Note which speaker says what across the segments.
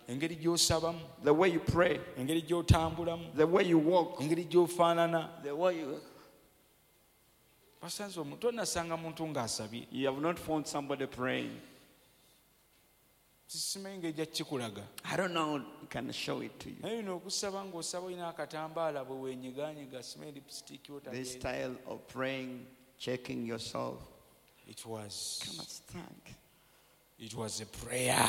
Speaker 1: engeri gy'osabamu,
Speaker 2: the way you pray,
Speaker 1: engeri gy'otambulamu,
Speaker 2: the way you walk,
Speaker 1: engeri gy'ofaanana.
Speaker 2: the way you...
Speaker 1: Basanze omuntu onasanga muntu ng'asabye.
Speaker 2: You have not found somebody praying.
Speaker 1: Simanyi engeri gya kikulaga.
Speaker 2: I don't know, I can show it to you.
Speaker 1: Naye bino okusaba ng'osaba olina akatambaala bwe weenyigaanyiga, simanyi lipstick
Speaker 2: This style of praying, checking yourself.
Speaker 1: It was a prayer.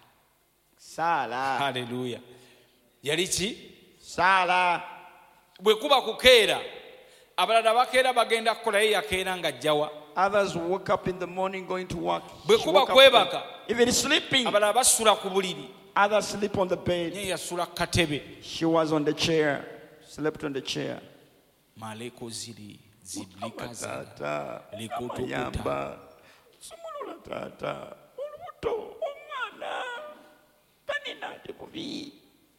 Speaker 2: Sala.
Speaker 1: Hallelujah. Yali ki?
Speaker 2: Sala.
Speaker 1: Bwe kuba kukeera, abalala bakeera bagenda kukolayo yakeera ng'ajjawa.
Speaker 2: Others woke up in the morning going to work.
Speaker 1: Bwe kuba kwebaka,
Speaker 2: even sleeping.
Speaker 1: abalala basula ku buliri.
Speaker 2: Others sleep on the bed.
Speaker 1: Ye yasula ku katebe.
Speaker 2: She was on the chair. Slept on the chair.
Speaker 1: Maleko ziri zidlika zara. Likotokuta.
Speaker 2: Sumulula tata. Olubuto omwana. Tanina tebubi.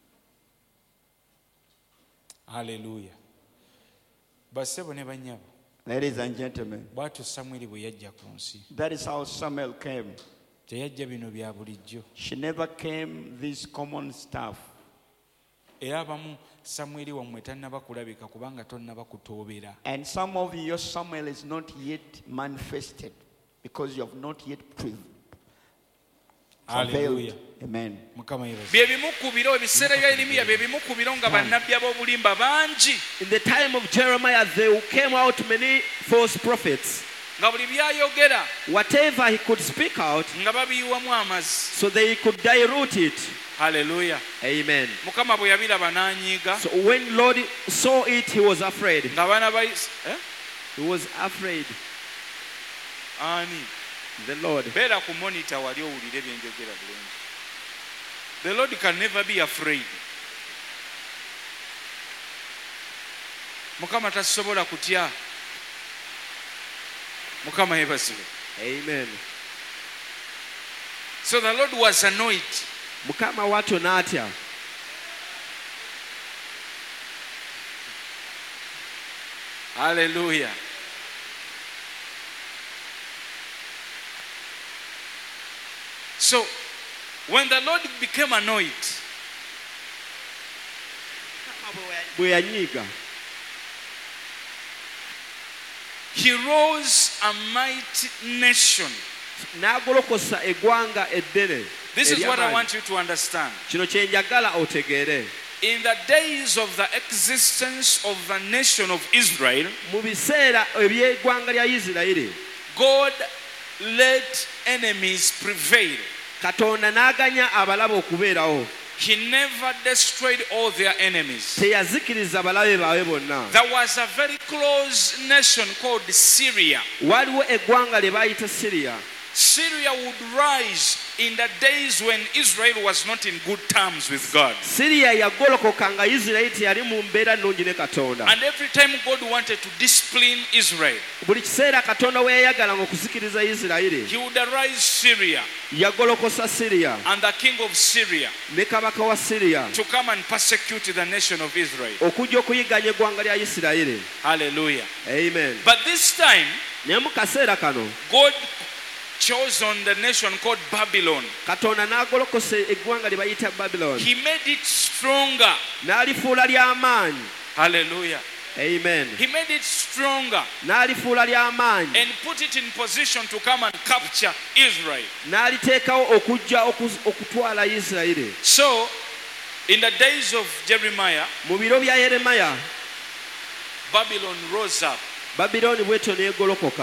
Speaker 1: Hallelujah. Basebo ne banyabo.
Speaker 2: Ladies and gentlemen,
Speaker 1: bw'atyo Samwiri bwe yajja ku nsi.
Speaker 2: that is how Samuel came.
Speaker 1: Teyajja bino bya bulijjo.
Speaker 2: She never came this common stuff.
Speaker 1: Era abamu Samwiri wammwe tannaba kulabika kubanga tonnaba kutoobera.
Speaker 2: And some of your Samuel is not yet manifested because you have not yet prevailed.
Speaker 1: Hallelujah.
Speaker 2: Amen.
Speaker 1: Mukama yebaze.
Speaker 3: Bye bimu ku biro ebiseera bya Yeremiya bye bimu ku biro nga bannabbi ab'obulimba bangi.
Speaker 4: In the time of Jeremiah, there came out many false prophets.
Speaker 3: Nga buli byayogera
Speaker 4: Whatever he could speak out,
Speaker 3: nga babiyiwamu amazzi.
Speaker 4: so they could dilute it.
Speaker 3: Hallelujah.
Speaker 4: Amen.
Speaker 3: Mukama bwe yabiraba n'anyiiga.
Speaker 4: So when Lord saw it, he was afraid.
Speaker 3: Ng'abaana ba
Speaker 4: He was afraid.
Speaker 3: Ani.
Speaker 4: The Lord.
Speaker 3: Beera ku monitor wali owulire bye njogera bulungi. The Lord can never be afraid. Mukama tasobola kutya. Mukama yebazibwe.
Speaker 4: Amen.
Speaker 3: So the Lord was annoyed.
Speaker 4: Mukama watu natya.
Speaker 3: Hallelujah. So when the Lord became annoyed,
Speaker 4: Bwe yanyiiga.
Speaker 3: he rose a mighty nation.
Speaker 4: N'agolokosa eggwanga eddene.
Speaker 3: This is what I
Speaker 4: ery'amaanyi.
Speaker 3: want you to understand.
Speaker 4: Kino kye njagala otegeere.
Speaker 3: In the days of the existence of the nation of Israel,
Speaker 4: Mu biseera eby'eggwanga lya Isirayiri,
Speaker 3: God let enemies prevail.
Speaker 4: Katonda n'aganya abalabe okubeerawo.
Speaker 3: He never destroyed all their enemies.
Speaker 4: Teyazikiriza balabe baabwe bonna.
Speaker 3: There was a very close nation called Syria.
Speaker 4: Waliwo eggwanga lye baayita Syria.
Speaker 3: Syria would rise in the days when Israel was not in good terms with God.
Speaker 4: Syria yagolokoka nga Isirayiri teyali mu mbeera nnungi ne Katonda.
Speaker 3: And every time God wanted to discipline Israel,
Speaker 4: Buli kiseera Katonda we yayagalanga okuzikiriza Isirayiri,
Speaker 3: he would arise Syria
Speaker 4: yagolokosa Syria
Speaker 3: and the king of Syria
Speaker 4: ne kabaka wa Syria
Speaker 3: to come and persecute the nation of Israel.
Speaker 4: okujja okuyiganya eggwanga lya Isirayiri.
Speaker 3: Hallelujah.
Speaker 4: Amen.
Speaker 3: But this time,
Speaker 4: Naye mu kaseera kano
Speaker 3: God chose on the nation called Babylon.
Speaker 4: Katonda n'agolokosa eggwanga lye bayita Babylon.
Speaker 3: He made it stronger.
Speaker 4: N'alifuula ly'amaanyi.
Speaker 3: Hallelujah.
Speaker 4: Amen.
Speaker 3: He made it stronger
Speaker 4: N'alifuula ly'amaanyi.
Speaker 3: and put it in position to come and capture Israel.
Speaker 4: N'aliteekawo okujja okutwala Isirayiri.
Speaker 3: So, in the days of Jeremiah,
Speaker 4: Mu biro bya Yeremiya,
Speaker 3: Babylon rose up
Speaker 4: Babilooni bw'etyo n'egolokoka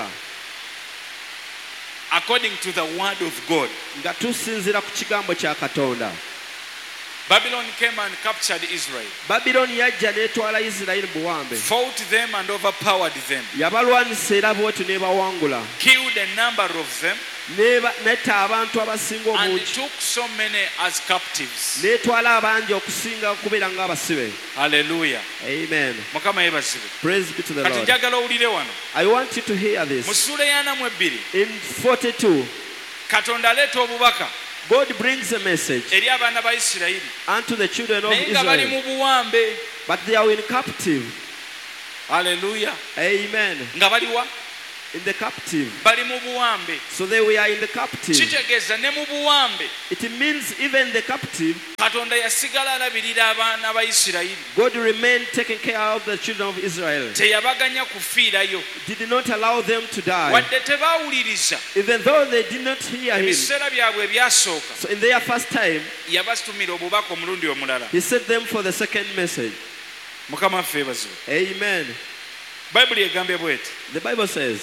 Speaker 3: according to the word of God.
Speaker 4: nga tusinziira ku kigambo kya Katonda.
Speaker 3: Babylon came and captured Israel,
Speaker 4: Babilooni yajja n'etwala Isirayiri buwambe.
Speaker 3: fought them and overpowered them,
Speaker 4: Yabalwanisa era bw'etyo n'ebawangula.
Speaker 3: killed a number of them,
Speaker 4: Netta abantu abasinga
Speaker 3: and
Speaker 4: obungi.
Speaker 3: took so many as captives.
Speaker 4: N'etwala abangi okusinga okubeera ng'abasibe.
Speaker 3: Hallelujah.
Speaker 4: Amen.
Speaker 3: Mukama yebazibwe.
Speaker 4: Praise be to the
Speaker 3: Kati
Speaker 4: Lord.
Speaker 3: njagala owulire wano.
Speaker 4: I want you to hear
Speaker 3: Mu
Speaker 4: this.
Speaker 3: ssuula y'anamu ebbiri,
Speaker 4: In 42,
Speaker 3: Katonda aleeta obubaka
Speaker 4: God brings a message
Speaker 3: eri abaana ba Isirayiri,
Speaker 4: unto the children of
Speaker 3: naye nga bali
Speaker 4: Israel,
Speaker 3: mu buwambe.
Speaker 4: but they are in captive.
Speaker 3: Hallelujah.
Speaker 4: Amen.
Speaker 3: Nga bali wa?
Speaker 4: in the captive.
Speaker 3: bali mu buwambe.
Speaker 4: So they were in the captive.
Speaker 3: Kitegeeza ne mu buwambe
Speaker 4: It means even the captive,
Speaker 3: Katonda yasigala alabirira abaana ba Isirayiri.
Speaker 4: God remained taking care of the children of Israel.
Speaker 3: Teyabaganya kufiirayo
Speaker 4: Did not allow them to die.
Speaker 3: wadde tebaawuliriza
Speaker 4: Even though they did not hear him.
Speaker 3: ebiseera byabwe ebyasooka
Speaker 4: So in their first time,
Speaker 3: yabatumira obubaka omulundi omulala.
Speaker 4: he sent them for the second message.
Speaker 3: Mukama waffe yeebazibwe.
Speaker 4: Amen.
Speaker 3: Bayibuli egambye bw'eti,
Speaker 4: The Bible says,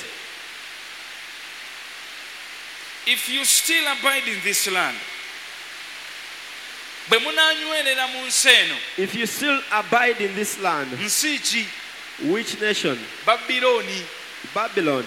Speaker 3: if you still abide in this land, bwe munaanywerera mu nsi eno,
Speaker 4: if you still abide in this land,
Speaker 3: nsi ki?
Speaker 4: which nation?
Speaker 3: Babilooni.
Speaker 4: Babylon.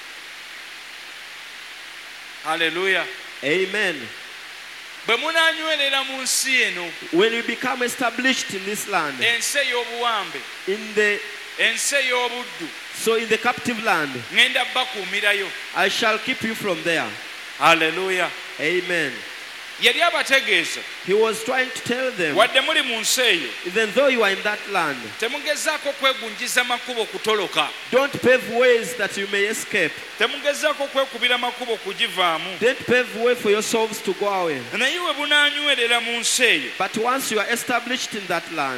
Speaker 3: Haleluya.
Speaker 4: Amen.
Speaker 3: Bwe munaanywerera mu nsi eno,
Speaker 4: When you become established in this land,
Speaker 3: ensi ey'obuwambe, ensi ey'obuddu,
Speaker 4: so in the captive land,
Speaker 3: ŋŋenda bakuumirayo.
Speaker 4: I shall keep you from there.
Speaker 3: Haleluya.
Speaker 4: Amen.
Speaker 3: Yali abategeeza,
Speaker 4: He was trying to tell them,
Speaker 3: wadde muli mu nsi eyo,
Speaker 4: even though you are in that land,
Speaker 3: temugezaako kwegunjiza makubo kutoloka.
Speaker 4: don't pave ways that you may escape.
Speaker 3: Temugezaako kwekubira makubo kugivaamu.
Speaker 4: Don't pave way for yourselves to go away.
Speaker 3: Naye we bunaanywerera mu nsi eyo,
Speaker 4: But once you are established in that land,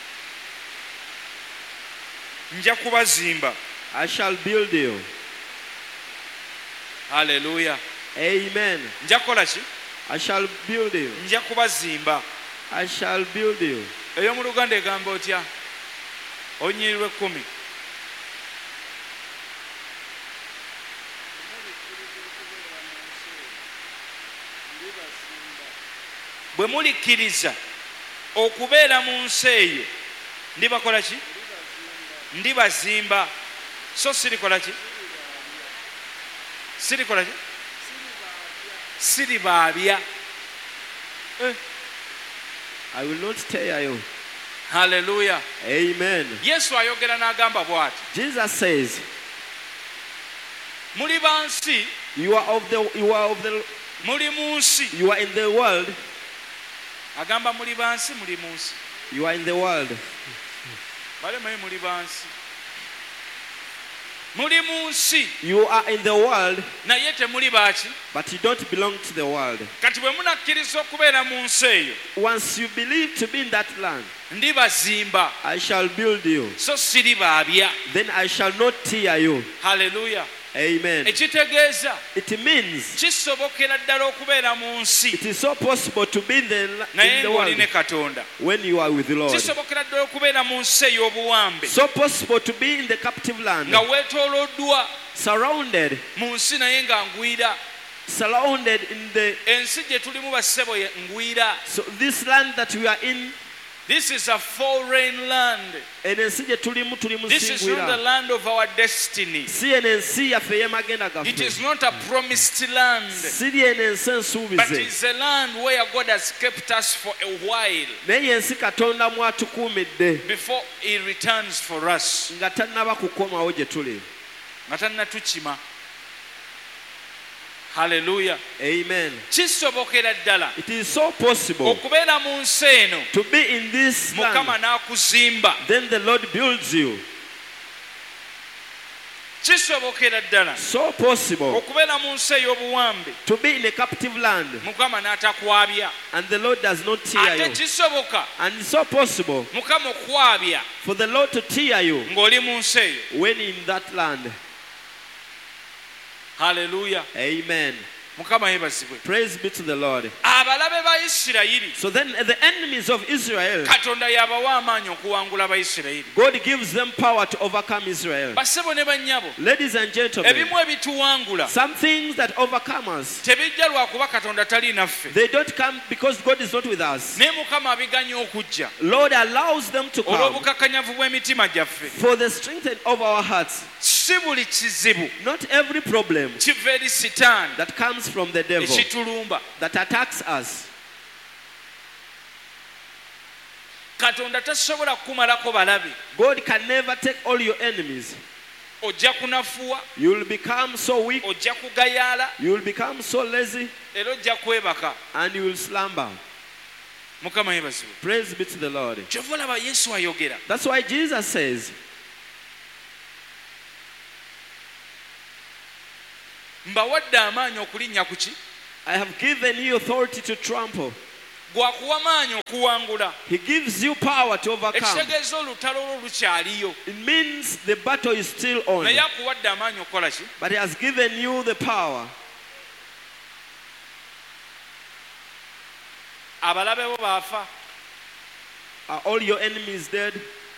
Speaker 3: nja kubazimba.
Speaker 4: I shall build you.
Speaker 3: Haleluya.
Speaker 4: Amen.
Speaker 3: Nja kukola ki?
Speaker 4: I shall build you.
Speaker 3: Nja kubazimba.
Speaker 4: I shall build you.
Speaker 3: Ey'omu Luganda egamba otya? Onyirwe 10. Bwe mulikkiriza okubeera mu nsi eyo, ndibakola ki? Ndibazimba. So sirikola ki? Sirikola ki? Siribaabya.
Speaker 4: I will not tear you.
Speaker 3: Haleluya.
Speaker 4: Amen.
Speaker 3: Yesu ayogera n'agamba bw'ati,
Speaker 4: Jesus says,
Speaker 3: muli ba nsi,
Speaker 4: you are
Speaker 3: muli mu nsi.
Speaker 4: in the world.
Speaker 3: Agamba muli ba nsi, muli mu nsi.
Speaker 4: You are in the world.
Speaker 3: Balemayo muli ba nsi. Muli mu nsi,
Speaker 4: You are in the world,
Speaker 3: naye temuli baaki.
Speaker 4: but you don't belong to the world.
Speaker 3: Kati bwe munakkiriza okubeera mu nsi eyo,
Speaker 4: Once you believe to be in that land,
Speaker 3: ndibazimba,
Speaker 4: I shall build you.
Speaker 3: so siribaabya.
Speaker 4: Then I shall not tear you.
Speaker 3: Haleluya.
Speaker 4: Amen.
Speaker 3: Ekitegeeza
Speaker 4: It means
Speaker 3: kisobokera ddala okubeera mu nsi
Speaker 4: it is so possible to be in
Speaker 3: naye
Speaker 4: the
Speaker 3: ng'oli
Speaker 4: world
Speaker 3: ne Katonda.
Speaker 4: when you are with the Lord.
Speaker 3: Kisobokera ddala okubeera mu nsi ey'obuwambe
Speaker 4: So possible to be in the captive land,
Speaker 3: nga weetooloddwa
Speaker 4: surrounded
Speaker 3: mu nsi naye nga ngwira.
Speaker 4: in the.
Speaker 3: Ensi gye tulimu bassebo ye ngwira.
Speaker 4: So this land that we are in,
Speaker 3: This is a foreign land. This is not the land of our destiny. It is not a promised land, but it's a land where God has kept us for a while before He returns for us. Nga tannatukima. Hallelujah.
Speaker 4: Amen.
Speaker 3: Kisobokera ddala
Speaker 4: It is so possible
Speaker 3: okubeera mu nsi eno,
Speaker 4: to be in this
Speaker 3: Mukama
Speaker 4: land.
Speaker 3: n'akuzimba.
Speaker 4: Then the Lord builds you.
Speaker 3: Kisobokera ddala
Speaker 4: So possible
Speaker 3: okubeera mu nsi ey'obuwambe,
Speaker 4: to be in a captive land,
Speaker 3: Mukama n'atakwabya.
Speaker 4: and the Lord does not tear
Speaker 3: Ate
Speaker 4: you.
Speaker 3: kisoboka
Speaker 4: And it's so possible
Speaker 3: Mukama okwabya
Speaker 4: for the Lord to tear you
Speaker 3: ng'oli mu nsi eyo.
Speaker 4: when in that land.
Speaker 3: Haleluya.
Speaker 4: Amen.
Speaker 3: Mukama yeebazibwe.
Speaker 4: Praise be to the Lord.
Speaker 3: Abalabe ba Isirayiri,
Speaker 4: So then the enemies of Israel,
Speaker 3: Katonda yabawa amaanyi okuwangula Abayisirayiri.
Speaker 4: God gives them power to overcome Israel.
Speaker 3: Bassebo ne bannyabo,
Speaker 4: Ladies and gentlemen,
Speaker 3: ebimu ebituwangula
Speaker 4: some things that overcome us,
Speaker 3: tebijja lwakuba Katonda tali naffe,
Speaker 4: they don't come because God is not with us.
Speaker 3: naye Mukama abiganya okujja
Speaker 4: Lord allows them to come
Speaker 3: olw'obukakkanyavu bw'emitima gyaffe.
Speaker 4: for the strength of our hearts.
Speaker 3: Si buli kizibu
Speaker 4: Not every problem
Speaker 3: kiva eri Sitaani
Speaker 4: that comes from the devil
Speaker 3: ekitulumba.
Speaker 4: that attacks us.
Speaker 3: Katonda tasobola kukumalako balabe.
Speaker 4: God can never take all your enemies.
Speaker 3: Ojja kunafuwa,
Speaker 4: You will become so weak,
Speaker 3: ojja kugayaala,
Speaker 4: you will become so lazy,
Speaker 3: era ojja kwebaka.
Speaker 4: and you will slumber.
Speaker 3: Mukama yeebazibwe.
Speaker 4: Praise be to the Lord.
Speaker 3: Kyova olaba Yesu ayogera.
Speaker 4: That's why Jesus says,
Speaker 1: mbawadde amaanyi okulinnya ku ki?
Speaker 3: I have given you authority to trample.
Speaker 1: Gwakuwa amaanyi okuwangula.
Speaker 3: He gives you power to overcome.
Speaker 1: Ekitegeeza olutalo olwo lukyaliyo.
Speaker 3: It means the battle is still on.
Speaker 1: Naye akuwadde amaanyi okukola ki?
Speaker 3: But he has given you the power.
Speaker 1: Abalabe bo baafa.
Speaker 3: Are all your enemies dead?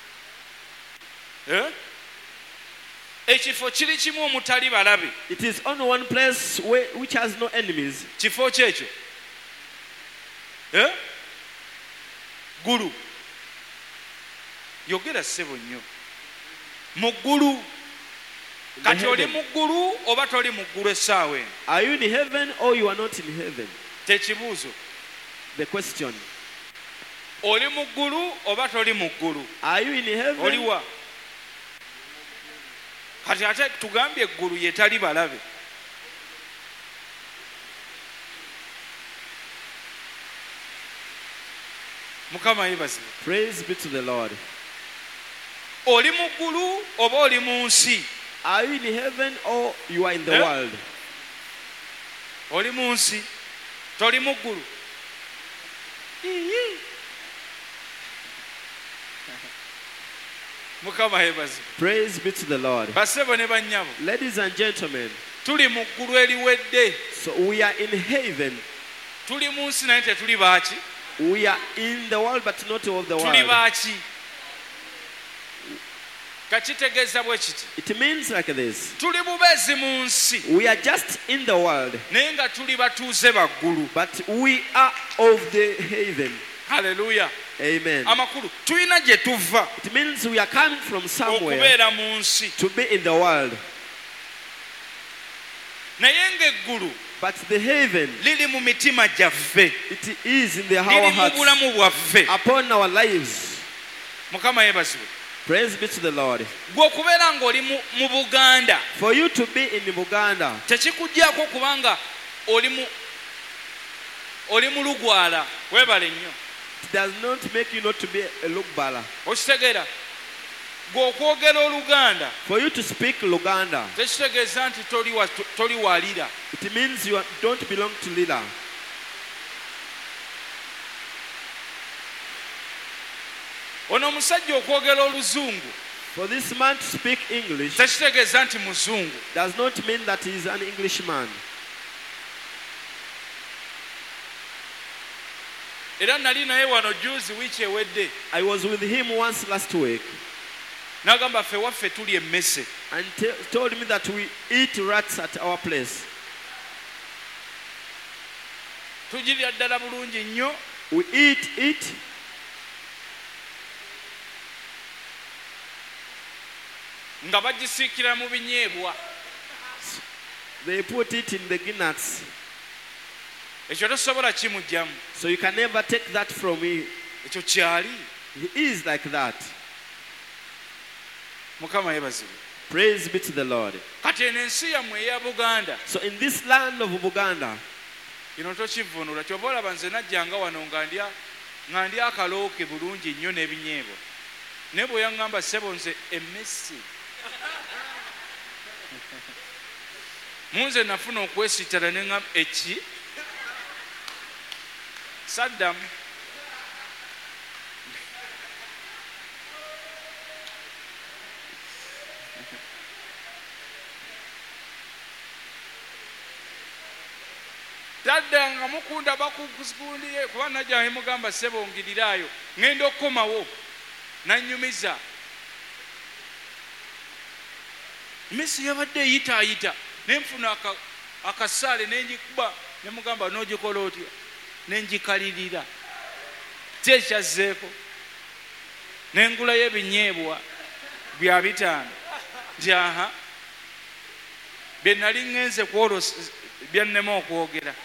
Speaker 1: Ekifo kiri kimu omutali balabe.
Speaker 3: It is only one place which has no enemies.
Speaker 1: Kifo kyekyo. Gulu. Yogera ssebo nnyo. Mu ggulu. Kati oli mu ggulu oba toli mu ggulu essaawa eno?
Speaker 3: Are you in heaven or you are not in heaven?
Speaker 1: Tekibuuzo.
Speaker 3: The question.
Speaker 1: Oli mu ggulu oba toli mu ggulu?
Speaker 3: Are you in heaven?
Speaker 1: Oliwa? Kati ate tugambye eggulu ye tali balabe. Mukama yebazibwe.
Speaker 3: Praise be to the Lord.
Speaker 1: Oli mu ggulu oba oli mu nsi?
Speaker 3: Are you in heaven or you are in the world?
Speaker 1: Oli mu nsi, toli mu ggulu. Mukama yebazibwe.
Speaker 3: Praise be to the Lord.
Speaker 1: Basebo ne bannyabo.
Speaker 3: Ladies and gentlemen,
Speaker 1: tuli mu ggulu eriwedde.
Speaker 3: So we are in heaven.
Speaker 1: Tuli mu nsi naye tetuli baaki?
Speaker 3: We are in the world but not of the world.
Speaker 1: Tuli baaki? Kakitegeeza bwe kiti.
Speaker 3: It means like this.
Speaker 1: Tuli bubeezi mu nsi.
Speaker 3: We are just in the world.
Speaker 1: Naye nga tuli batuuze baggulu.
Speaker 3: But we are of the heaven.
Speaker 1: Hallelujah.
Speaker 3: Amen.
Speaker 1: Amakulu tulina gye tuva.
Speaker 3: It means we are coming from somewhere
Speaker 1: okubeera mu nsi.
Speaker 3: To be in the world.
Speaker 1: Naye ng'eggulu
Speaker 3: but the heaven
Speaker 1: liri mu mitima gyaffe.
Speaker 3: It is in our hearts.
Speaker 1: Liri mu bulamu bwaffe.
Speaker 3: Upon our lives.
Speaker 1: Mukama yeebazibwe.
Speaker 3: Praise be to the Lord.
Speaker 1: Gwe okubeera ng'oli mu Buganda.
Speaker 3: For you to be in Buganda.
Speaker 1: Tekikuggyako kubanga oli mu Lugwala. Weebale nnyo.
Speaker 3: It does not make you not to be a Lugbala.
Speaker 1: Okitegeera? Gwe okwogera Oluganda.
Speaker 3: For you to speak Luganda.
Speaker 1: Tekitegeeza nti toli wa Lira.
Speaker 3: It means you don't belong to Lira.
Speaker 1: Ono omusajja okwogera Oluzungu.
Speaker 3: For this man to speak English.
Speaker 1: Tekitegeeza nti Muzungu.
Speaker 3: Does not mean that he is an Englishman.
Speaker 1: Era nali naye wano juzi wiiki ewedde.
Speaker 3: I was with him once last week.
Speaker 1: N'agamba ffe waffe tuli emmese.
Speaker 3: And told me that we eat rats at our place.
Speaker 1: Tugirya ddala bulungi nnyo.
Speaker 3: We eat it.
Speaker 1: Nga bagisiikira mu binyeebwa.
Speaker 3: They put it in the guinness.
Speaker 1: Ekyo tosobola kimugyamu.
Speaker 3: So you can never take that from me.
Speaker 1: Ekyo kyali.
Speaker 3: He is like that.
Speaker 1: Mukama yeebazibwe.
Speaker 3: Praise be to the Lord.
Speaker 1: Kati eno ensi yammwe eya Buganda.
Speaker 3: So in this land of Buganda.
Speaker 1: Kino tokivvuunula. Kyova olaba nze najjanga wano nga ndi akalooke bulungi nnyo n'ebinyeebwa. Naye bwe yaŋŋamba ssebo nze emmesi. Munze nafuna okwesittala ne ŋŋamba eki? Saddam. Tadda nga mukunda bakukundiye kuba najja ne mugamba ssebo ngirirayo ŋŋenda okukomawo nannyumiza. Messi yabadde eyitaayita ne nfuna akasaale ne njikuba ne mugamba n'ogikola otya ne njikalirira. Kyekyazeeko ne ngulayo ebinyeebwa bya 5 nti aha bye nali ŋŋenze kwolosa byannema okwogera.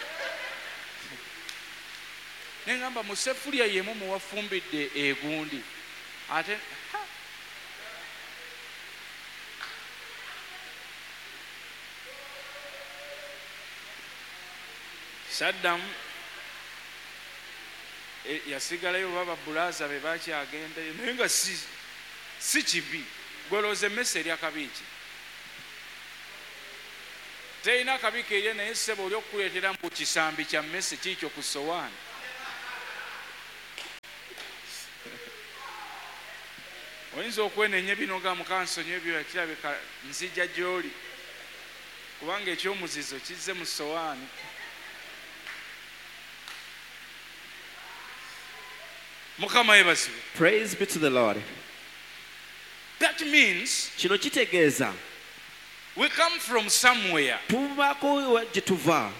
Speaker 1: Ne ngamba mu sefulya yemu muwafumbidde egundi ate Saddam yasigalayo baba bulaza be bakyagendayo naye nga si kibi. Gwelooza emmese erya kabiiki. Teyina kabika erye naye ssebo oli okukuleetera mu kisambi kya mmese kiikyo ku sowaani. Oyinza okwenenya ebinoga mukansonyi ebyo kirabika nzija gy'oli kubanga ekyomuzizo kizze mu sowaani. Mukama yebazibwe.
Speaker 3: Praise be to the Lord.
Speaker 1: That means
Speaker 3: kino kitegeeza
Speaker 1: we come from somewhere.
Speaker 3: Tuvako gye tuva.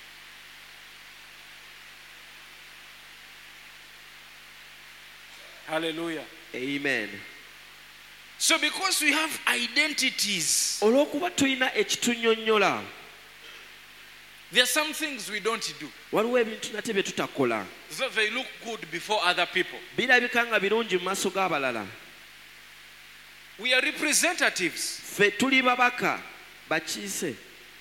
Speaker 1: Hallelujah.
Speaker 3: Amen.
Speaker 1: So because we have identities,
Speaker 3: olw'okuba tulina ekitunyonnyola,
Speaker 1: there are some things we don't do.
Speaker 3: waliwo ebintu nate bye tutakola.
Speaker 1: So they look good before other people.
Speaker 3: Birabika nga birungi mu maaso g'abalala.
Speaker 1: We are representatives.
Speaker 3: Ffe tuli babaka bakiise.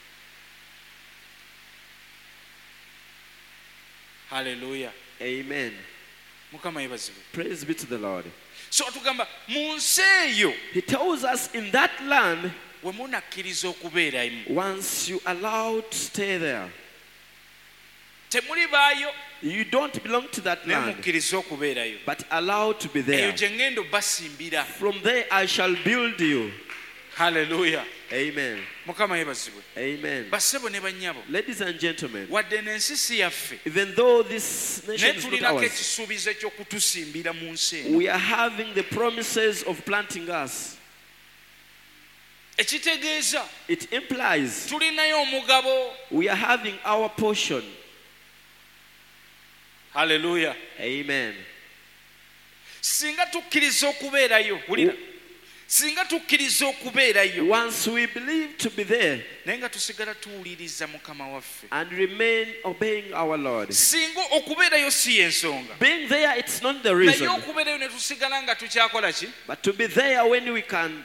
Speaker 1: Hallelujah.
Speaker 3: Amen.
Speaker 1: Mukama yebazibwe.
Speaker 3: Praise be to the Lord.
Speaker 1: So tugamba mu nsi eyo
Speaker 3: He tells us in that land,
Speaker 1: we munakkiriza okubeeramu
Speaker 3: once you allow to stay there,
Speaker 1: temuli baayo
Speaker 3: you don't belong to that
Speaker 1: naye
Speaker 3: land,
Speaker 1: mukkiriza okubeerayo.
Speaker 3: but allow to be
Speaker 1: Eyo
Speaker 3: there.
Speaker 1: gye ŋŋenda obbasimbira.
Speaker 3: From there I shall build you.
Speaker 1: Hallelujah.
Speaker 3: Amen.
Speaker 1: Mukama yebazibwe.
Speaker 3: Amen.
Speaker 1: Bassebo ne bannyabo,
Speaker 3: Ladies and gentlemen,
Speaker 1: wadde n'ensi si yaffe
Speaker 3: even though this
Speaker 1: naye
Speaker 3: nation is not
Speaker 1: tulinako
Speaker 3: ours,
Speaker 1: ekisuubizo eky'okutusimbira mu nsi eno.
Speaker 3: we are having the promises of planting us.
Speaker 1: Ekitegeeza
Speaker 3: It implies
Speaker 1: tulinayo omugabo.
Speaker 3: we are having our portion.
Speaker 1: Hallelujah.
Speaker 3: Amen.
Speaker 1: Singa tukkiriza okubeerayo, wulira, singa tukkiriza okubeerayo
Speaker 3: Once we believe to be there
Speaker 1: naye nga tusigala tuwuliriza Mukama waffe,
Speaker 3: and remain obeying our Lord.
Speaker 1: singa okubeerayo si y'ensonga,
Speaker 3: Being there, it's not the
Speaker 1: naye
Speaker 3: reason.
Speaker 1: okubeerayo ne tusigala nga tukyakola ki?
Speaker 3: But to be there when we can.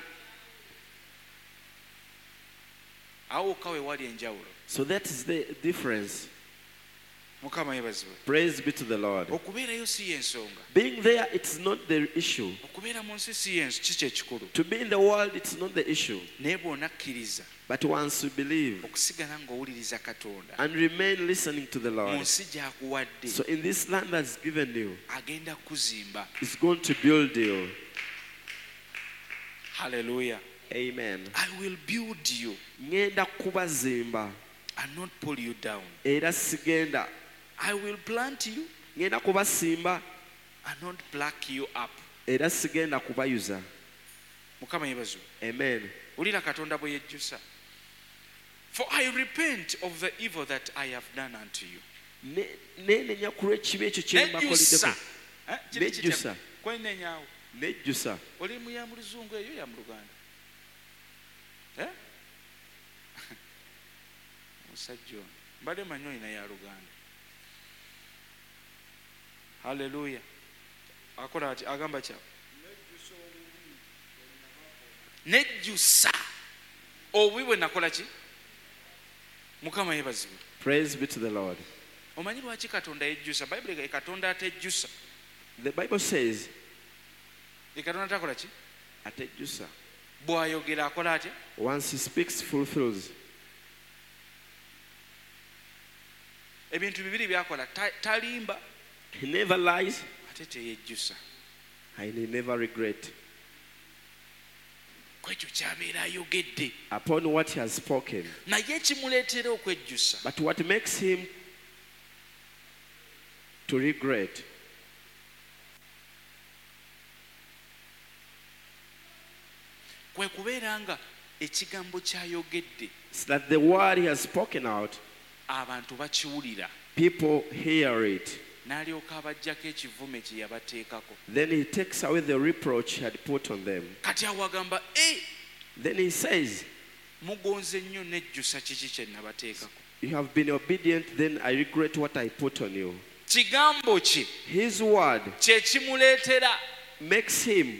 Speaker 1: Awo wokka we wali enjawulo.
Speaker 3: So that is the difference.
Speaker 1: Mukama yebazibwe.
Speaker 3: Praise be to the Lord.
Speaker 1: Okubeerayo si y'ensonga,
Speaker 3: Being there, it's not the issue.
Speaker 1: okubeera mu nsi si kiki ekikulu,
Speaker 3: To be in the world, it's not the issue.
Speaker 1: naye bw'onakkiriza
Speaker 3: But once you believe
Speaker 1: okusigala ng'owuliriza Katonda
Speaker 3: and remain listening to the
Speaker 1: mu
Speaker 3: Lord,
Speaker 1: nsi gy'akuwadde,
Speaker 3: so in this land that's given you,
Speaker 1: agenda kuzimba.
Speaker 3: it's going to build you.
Speaker 1: Hallelujah.
Speaker 3: Amen.
Speaker 1: I will build you
Speaker 3: Ngenda kubazimba
Speaker 1: and not pull you down.
Speaker 3: era sigenda.
Speaker 1: I will plant you
Speaker 3: Ngenda kubasimba
Speaker 1: and not pluck you up.
Speaker 3: era sigenda kubayuza.
Speaker 1: Mukama yebazibwe.
Speaker 3: Amen.
Speaker 1: Wulira Katonda bwe yejjusa. For I repent of the evil that I have done unto you.
Speaker 3: Nenenya ku lw'ekibi ekyo kye
Speaker 1: Nejjusa.
Speaker 3: mbakoleddeko. Nejjusa.
Speaker 1: Kwenenyaawo.
Speaker 3: Nejjusa.
Speaker 1: Oli mu ya mu Luzungu eyo ya mu Luganda. Musajja ono mbadde manyi olina ya Luganda. Hallelujah. Akola ati agamba kya nejjusa obubi bwe nakola ki? Mukama yebazibwe.
Speaker 3: Praise be to the Lord.
Speaker 1: Omanyi lwaki Katonda yejjusa? Bayibuli Katonda atejjusa.
Speaker 3: The Bible says,
Speaker 1: Katonda takola ki?
Speaker 3: atejjusa.
Speaker 1: Bw'ayogera akola atya?
Speaker 3: Once he speaks, fulfills.
Speaker 1: Ebintu bibiri byakola, talimba
Speaker 3: He never lies
Speaker 1: ate teyejjusa.
Speaker 3: and he never regrets.
Speaker 1: Kwekyo kyabeera ayogedde.
Speaker 3: Upon what he has spoken.
Speaker 1: Naye ekimuleetera okwejjusa
Speaker 3: But what makes him to regret
Speaker 1: kwe kubeera nga ekigambo ky'ayogedde
Speaker 3: is that the word he has spoken out,
Speaker 1: abantu bakiwulira,
Speaker 3: people hear it.
Speaker 1: n'alyoka abaggyako ekivume kye yabateekako.
Speaker 3: Then he takes away the reproach he had put on them.
Speaker 1: Kati awo agamba
Speaker 3: Then he says,
Speaker 1: mugonze nnyo nejjusa kiki kye nabateekako.
Speaker 3: you have been obedient, then I regret what I put on you.
Speaker 1: Kigambo kye
Speaker 3: His word
Speaker 1: kye kimuleetera
Speaker 3: makes him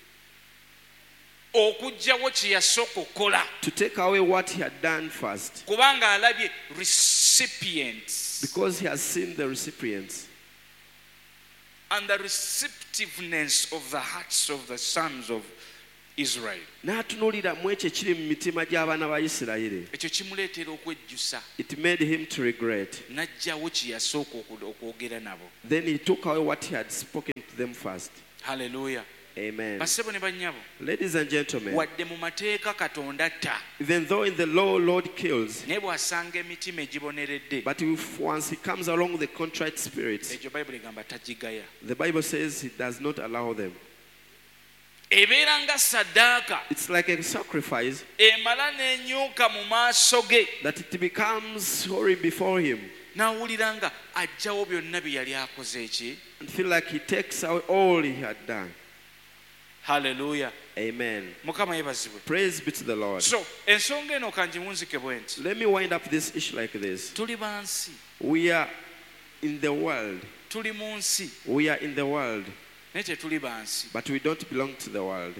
Speaker 1: okuggyawo kye yasooka okukola,
Speaker 3: to take away what he had done first,
Speaker 1: kubanga alabye recipients
Speaker 3: because he has seen the recipients
Speaker 1: and the receptiveness of the hearts of the sons of Israel.
Speaker 3: N'atunuulira mu ekyo ekiri mu mitima gy'abaana ba Isirayiri.
Speaker 1: Ekyo kimuleetera okwejjusa.
Speaker 3: It made him to regret.
Speaker 1: N'aggyawo kye yasooka okwogera nabo.
Speaker 3: Then he took away what he had spoken to them first.
Speaker 1: Hallelujah.
Speaker 3: Amen.
Speaker 1: Bassebo ne bannyabo.
Speaker 3: Ladies and gentlemen,
Speaker 1: wadde mu mateeka Katonda atta.
Speaker 3: even though in the law Lord kills,
Speaker 1: naye bw'asanga emitima egiboneredde,
Speaker 3: but if once he comes along with the contrite spirits,
Speaker 1: ekyo Bayibuli egamba tagigaya.
Speaker 3: the Bible says he does not allow them.
Speaker 1: Ebeera nga ssaddaaka
Speaker 3: It's like a sacrifice
Speaker 1: emala n'enyuka mu maaso ge,
Speaker 3: that it becomes hoary before him
Speaker 1: n'awulira nga aggyawo byonna bye yali akoze eki.
Speaker 3: and feel like he takes out all he had done.
Speaker 1: Hallelujah.
Speaker 3: Amen.
Speaker 1: Mukama yebazibwe.
Speaker 3: Praise be to the Lord.
Speaker 1: So ensonga eno kangimunzike bwe nti,
Speaker 3: Let me wind up this issue like this.
Speaker 1: tuli bansi,
Speaker 3: We are in the world.
Speaker 1: tuli mu nsi
Speaker 3: We are in the world,
Speaker 1: naye tetuli bansi.
Speaker 3: but we don't belong to the world.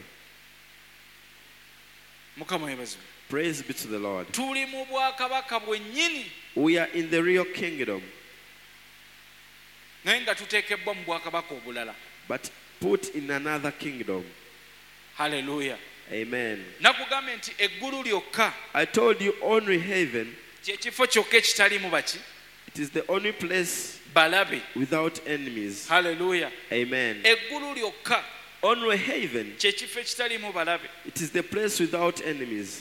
Speaker 1: Mukama yebazibwe.
Speaker 3: Praise be to the Lord.
Speaker 1: Tuli mu bwakabaka bwennyini
Speaker 3: We are in the real kingdom,
Speaker 1: naye nga tuteekebbwa mu bwakabaka obulala.
Speaker 3: but put in another kingdom.
Speaker 1: Hallelujah.
Speaker 3: Amen.
Speaker 1: Nakugambye nti eggulu lyokka
Speaker 3: I told you only heaven,
Speaker 1: kye kifo kyokka ekitalimu baki
Speaker 3: it is the only place
Speaker 1: balabe.
Speaker 3: without enemies.
Speaker 1: Hallelujah.
Speaker 3: Amen.
Speaker 1: Eggulu lyokka
Speaker 3: Only heaven,
Speaker 1: kye kifo ekitalimu balabe.
Speaker 3: it is the place without enemies.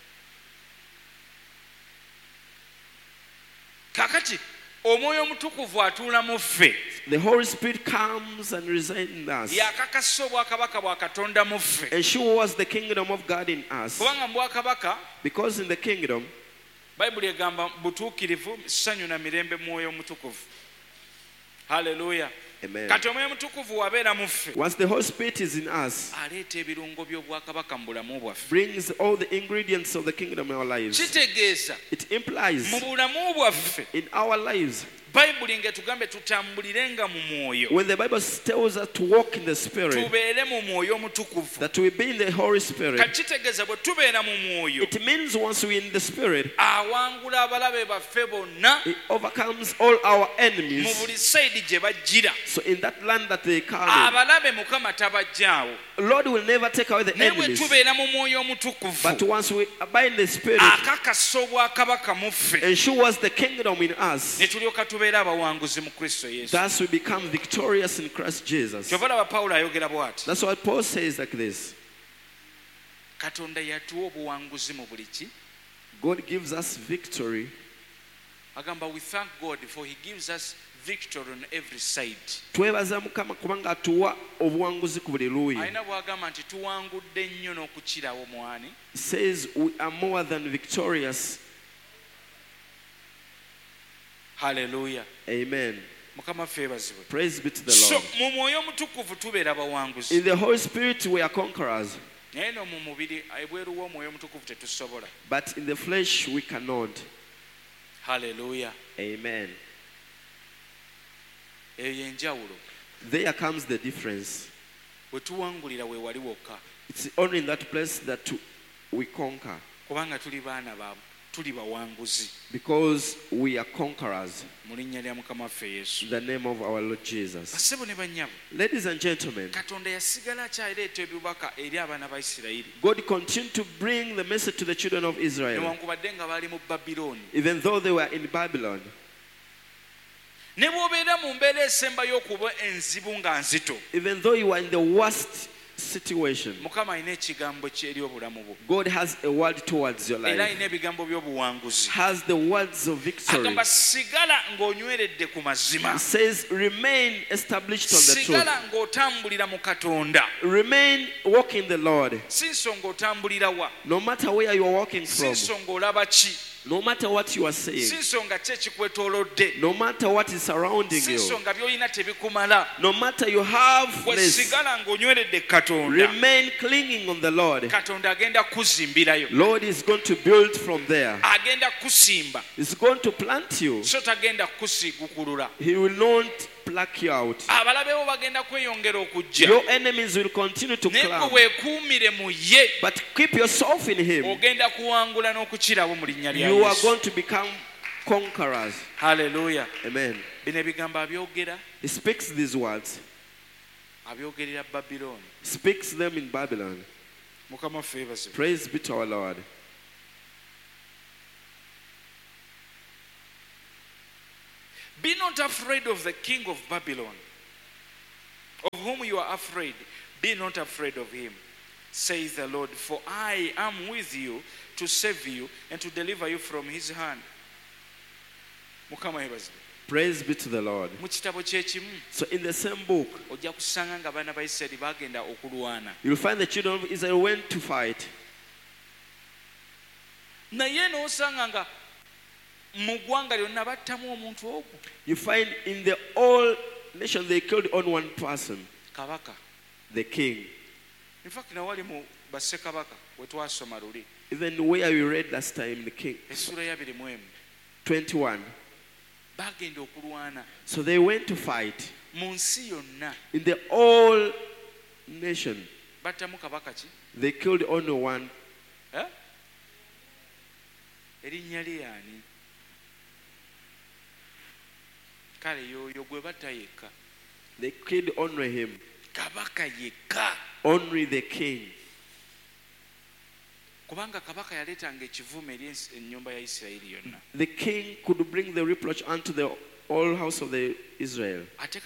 Speaker 1: Kakati omwoyo omutukuvu atuula mu ffe,
Speaker 3: The Holy Spirit comes and resides in us.
Speaker 1: yakakasa obwakabaka bwa Katonda mu ffe.
Speaker 3: And show us the kingdom of God in us.
Speaker 1: Kubanga mu bwakabaka
Speaker 3: Because in the kingdom,
Speaker 1: Bayibuli egamba butuukirivu, ssanyu na mirembe mwoyo omutukuvu. Hallelujah.
Speaker 3: amen.
Speaker 1: Kati omwoyo omutukuvu wabeera mu ffe,
Speaker 3: Once the Holy Spirit is in us,
Speaker 1: aleeta ebirungo by'obwakabaka mu bulamu bwaffe.
Speaker 3: brings all the ingredients of the kingdom in our lives.
Speaker 1: Kitegeeza
Speaker 3: It implies
Speaker 1: mu bulamu bwaffe
Speaker 3: in our lives,
Speaker 1: Bayibuli ng'etugambye tutambulirenga mu mwoyo,
Speaker 3: when the Bible tells us to walk in the Spirit,
Speaker 1: tubeere mu mwoyo omutukuvu.
Speaker 3: that we be in the Holy Spirit,
Speaker 1: Kati kitegeeza bwe tubeera mu mwoyo,
Speaker 3: it means once we're in the Spirit,
Speaker 1: awangula abalabe baffe bonna
Speaker 3: it overcomes all our
Speaker 1: mu
Speaker 3: enemies.
Speaker 1: buli sayidi gye bajjira.
Speaker 3: So in that land that they come
Speaker 1: Abalabe Mukama tabajjaawo,
Speaker 3: in, Lord will never take away the
Speaker 1: naye bwe
Speaker 3: enemies.
Speaker 1: tubeera mu mwoyo
Speaker 3: But
Speaker 1: omutukuvu,
Speaker 3: once we abide in the Spirit
Speaker 1: akakasa obwakabaka mu ffe,
Speaker 3: and show us the kingdom in us,
Speaker 1: ne tulyoka tubeera abawanguzi mu Kristo Yesu.
Speaker 3: thus we become victorious in Christ Jesus.
Speaker 1: Kyova laba Pawulo ayogera bw'ati,
Speaker 3: That's what Paul says like this.
Speaker 1: Katonda yatuwa obuwanguzi mu buli ki.
Speaker 3: God gives us victory.
Speaker 1: Agamba we thank God for he gives us victory on every side.
Speaker 3: Twebaza Mukama kubanga atuwa obuwanguzi ku buli luuyi.
Speaker 1: Alina bw'agamba nti tuwangudde nnyo n'okukirawo mwani.
Speaker 3: He says we are more than victorious.
Speaker 1: Hallelujah.
Speaker 3: Amen.
Speaker 1: Mukama ffe yeebazibwe.
Speaker 3: Praise be to the
Speaker 1: So
Speaker 3: Lord.
Speaker 1: mu mwoyo omutukuvu tubeera bawanguzi.
Speaker 3: In the Holy Spirit we are conquerors,
Speaker 1: Naye no mu mubiri ebweru w'omwoyo omutukuvu tetusobola.
Speaker 3: but in the flesh we cannot.
Speaker 1: Hallelujah.
Speaker 3: Amen.
Speaker 1: Eyo y'enjawulo.
Speaker 3: There comes the difference.
Speaker 1: Bwe tuwangulira we wali wokka.
Speaker 3: It's only in that place that we conquer,
Speaker 1: Kubanga tuli baana ba tuli bawanguzi.
Speaker 3: because we are conquerors.
Speaker 1: Mu linnya lya Mukama waffe Yesu.
Speaker 3: In the name of our Lord Jesus.
Speaker 1: Bassebo ne bannyabo,
Speaker 3: Ladies and gentlemen,
Speaker 1: Katonda yasigala akyaleeta ebibaka eri abaana ba Isirayiri.
Speaker 3: God continued to bring the message to the children of Israel,
Speaker 1: Newankubadde nga bali mu Babilooni.
Speaker 3: even though they were in Babylon.
Speaker 1: Ne bw'obeera mu mbeera esembayo okuba enzibu nga nzito,
Speaker 3: Even though you are in the worst situation,
Speaker 1: Mukama alina ekigambo kye eri obulamu bwo.
Speaker 3: God has a word towards your
Speaker 1: Era
Speaker 3: life,
Speaker 1: alina ebigambo by'obuwanguzi.
Speaker 3: has the words of victory.
Speaker 1: Agamba sigala ng'onyweredde ku mazima.
Speaker 3: It says, remain established on the truth.
Speaker 1: Sigala ng'otambulira mu Katonda.
Speaker 3: Remain walking the Lord.
Speaker 1: Si nsonga otambulira wa,
Speaker 3: No matter where you are walking
Speaker 1: si
Speaker 3: from,
Speaker 1: nsonga olaba ki,
Speaker 3: no matter what you are
Speaker 1: si
Speaker 3: saying,
Speaker 1: nsonga ki ekikwetoolodde,
Speaker 3: no matter what is surrounding
Speaker 1: si
Speaker 3: you,
Speaker 1: nsonga by'olina tebikumala.
Speaker 3: no matter you have
Speaker 1: Gwe
Speaker 3: less,
Speaker 1: sigala ng'onyweredde Katonda.
Speaker 3: remain clinging on the Lord.
Speaker 1: Katonda agenda kuzimbirayo,
Speaker 3: Lord is going to build from there.
Speaker 1: agenda kusimba,
Speaker 3: He's going to plant you.
Speaker 1: so tagenda kusigukulula.
Speaker 3: He will not pluck you out.
Speaker 1: Abalabe bo bagenda kweyongera okujja,
Speaker 3: Your enemies will continue to
Speaker 1: naye
Speaker 3: climb.
Speaker 1: gwe weekuumire mu ye,
Speaker 3: But keep yourself in Him.
Speaker 1: ogenda kuwangula n'okukirawo mu linnya lya
Speaker 3: You are
Speaker 1: Yesu.
Speaker 3: going to become conquerors.
Speaker 1: Haleluya.
Speaker 3: Amen.
Speaker 1: Bino ebigambo abyogera,
Speaker 3: He speaks these words.
Speaker 1: abyogerera Babilooni.
Speaker 3: Speaks them in Babylon. Praise be to our Lord.
Speaker 1: Be not afraid of the king of Babylon, of whom you are afraid. Be not afraid of him, says the Lord, for I am with you to save you and to deliver you from his hand.
Speaker 3: Praise be to the Lord. So in the same book, you'll find the children of Israel went to fight. You find in the whole nation they killed on one person, the king.
Speaker 1: In fact,
Speaker 3: even where we read last time, the king, 21. So they went to fight in the whole nation. They killed only one. They killed only him. Only the king. The king could bring the reproach unto the whole house of the Israel.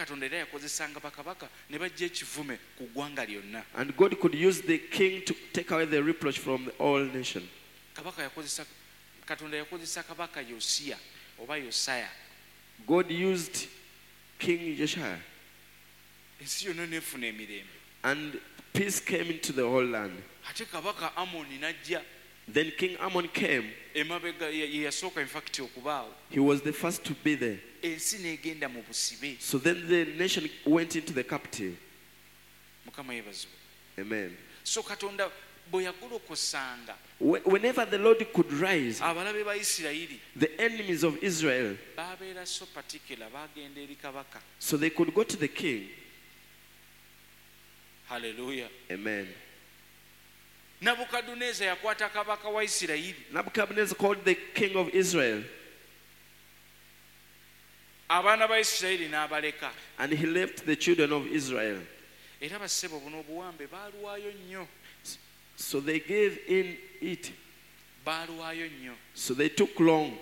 Speaker 3: And God could use the king to take away the reproach from the whole nation. God used King Josiah, and peace came into the whole land. Then King Ammon came. He was the first to be there. So then the nation went into the captive. Amen. Whenever the Lord could rise, the enemies of Israel, so they could go to the king.
Speaker 1: Hallelujah.
Speaker 3: Amen.
Speaker 1: Nebuchadnezzar
Speaker 3: called the king of Israel. And he left the children of Israel. So they gave in it. So they took long.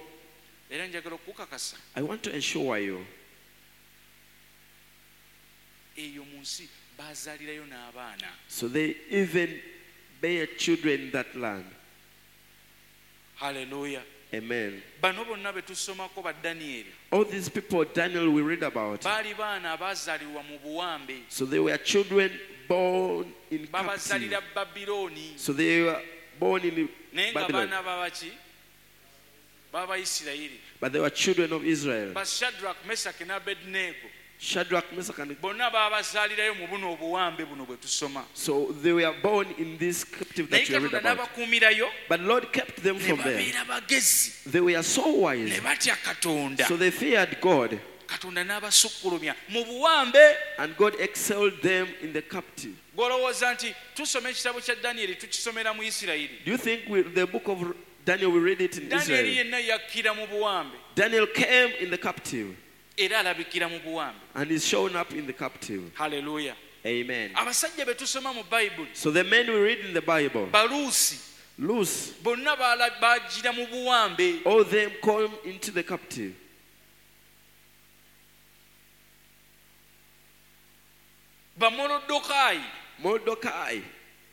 Speaker 3: I want to assure you, so they even bear children in that land.
Speaker 1: Hallelujah.
Speaker 3: Amen. All these people Daniel we read about, so they were children born in captivity. So they were born in Babylon, but they were children of Israel. Shadrach, Meshach, and so they were born in this captivity that you read about. But Lord kept them from there. They were so wise, so they feared God. And God excelled them in the captive. Do you think the book of Daniel, we read it in Israel? Daniel came in the captive. And is shown up in the captive.
Speaker 1: Hallelujah.
Speaker 3: Amen. So the men we read in the Bible, loose, all them come into the captive. Mordecai.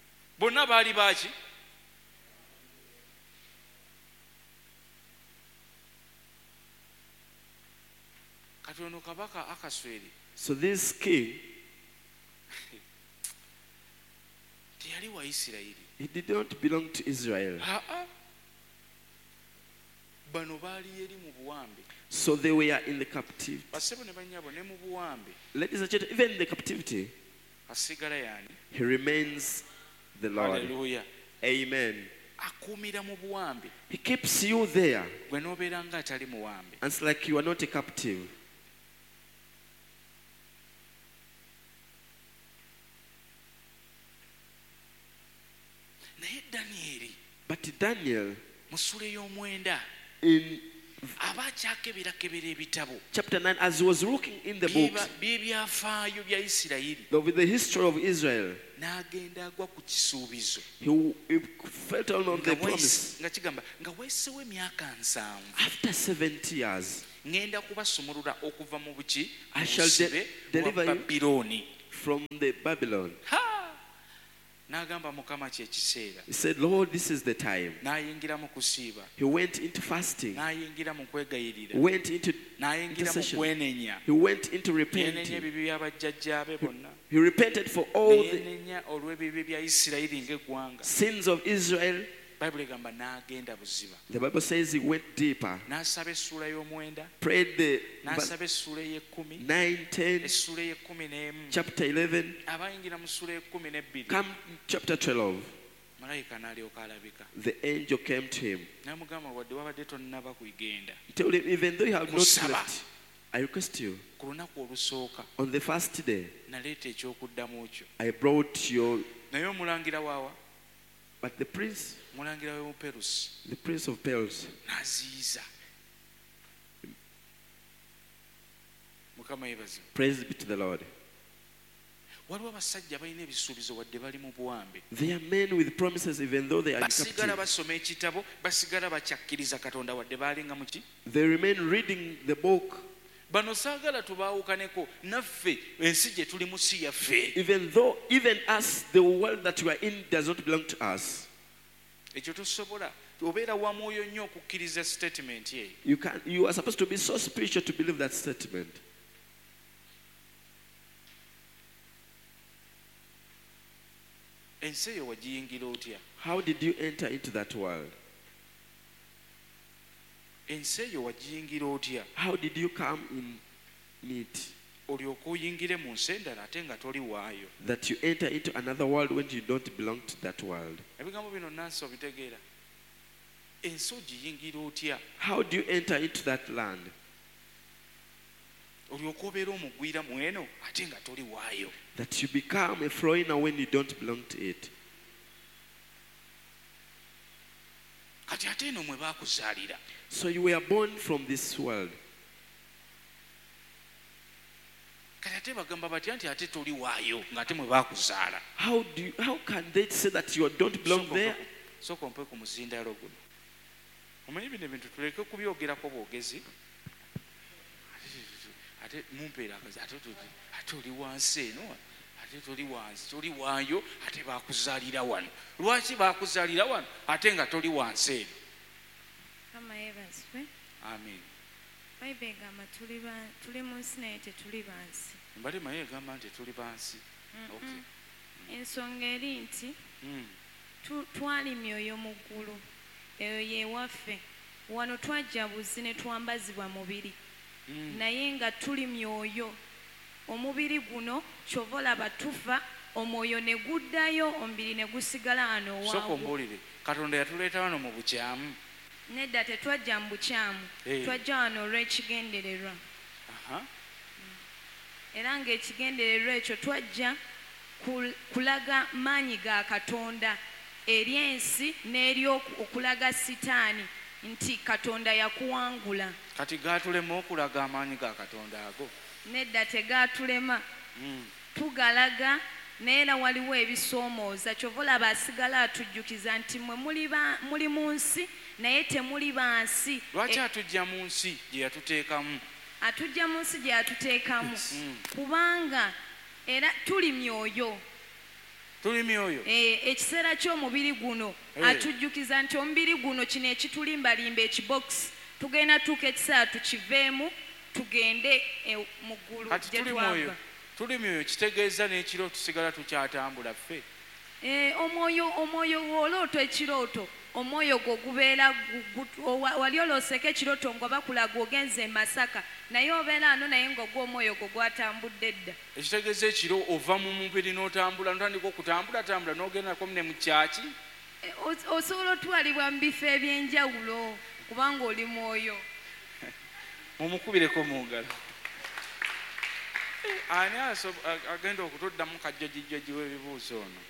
Speaker 3: So this king, he did not belong to Israel. So they were in the captivity. Ladies and gentlemen, even in the captivity, he remains the Lord.
Speaker 1: Hallelujah.
Speaker 3: Amen. He keeps you there. And it's like you are not a captive. But Daniel, in chapter 9, as he was looking in the books of the history of Israel, he felt on the promise. After 70 years, I shall deliver you from the Babylon. He said, Lord, this is the time. He went into fasting. He went into intercession. He went into repenting. He repented for all the sins of Israel. The Bible says he went deeper. Prayed the 9, 10, chapter 11, come chapter 12. The angel came to him. Told him, even though you have not slept, I request you, on the first day, I brought your... But the prince of Persia, praise be to the Lord. They are men with promises even though they are in captivity. They remain reading the book. Even us, the world that we are in does not belong to us. You are supposed to be so spiritual to believe that statement. How did you enter into that world? How did you come in it? That you enter into another world when you don't belong to that world. How do you enter into that land? That you become a foreigner when you don't belong to it. So you were born from this world. How can they say that you don't belong there?
Speaker 1: Amen.
Speaker 5: Ensonga eri nti twali myoyo mu ggulu eyo yewaffe wano twajja buzzi ne twambazibwa mubiri naye nga tuli myoyo omubiri guno kyova olaba tufa omwoyo ne guddayo omubiri ne gusigala ano
Speaker 1: owangu. Katonda yatuleeta wano mu bukyamu.
Speaker 5: Nedda tetwajja mu bukyamu twajja wano olw'ekigendererwa. Era ng'ekigendererwa ekyo twajja kulaga maanyi ga Katonda eri ensi n'eri okulaga Sitaani nti Katonda yakuwangula.
Speaker 1: Kati gaatulema okulaga amaanyi ga Katonda ago?
Speaker 5: Nedda tegaatulema. Tugalaga naye era waliwo ebisoomooza kyova olaba asigala atujjukiza nti mwe muli mu nsi naye temuli bansi.
Speaker 1: Lwaki atujja mu nsi gye yatuteekamu?
Speaker 5: Atujja mu nsi gye yatuteekamu kubanga era tuli myoyo.
Speaker 1: Tuli myoyo.
Speaker 5: Ekiseera ky'omubiri guno atujjukiza nti omubiri guno kino ekitulimbalimba ekibokisi tugenda tuuka ekiseera tukiveemu tugende mu ggulu gye twava.
Speaker 1: Tuli myoyo kitegeeza n'ekiro tusigala tukyatambula ffe.
Speaker 5: Omwoyo w'olooto ekirooto omwoyo gwo gubeera wali olooseko ekirooto nga bakulaga ogenze e Masaka naye obeera ano naye ng'ogwa omwoyo gwo gwatambudde dda.
Speaker 1: Ekitegeeza ekiro ova mu mubiri n'otambula n'otandika okutambulatambula n'ogendako ne mu kyaki.
Speaker 5: Osobola otwalibwa mu bifo eby'enjawulo kubanga oli mwoyo.
Speaker 1: Mumukubireko mu ngalo. Ani agenda okutuddamu kajjojijjoji w'ebibuuzo ono?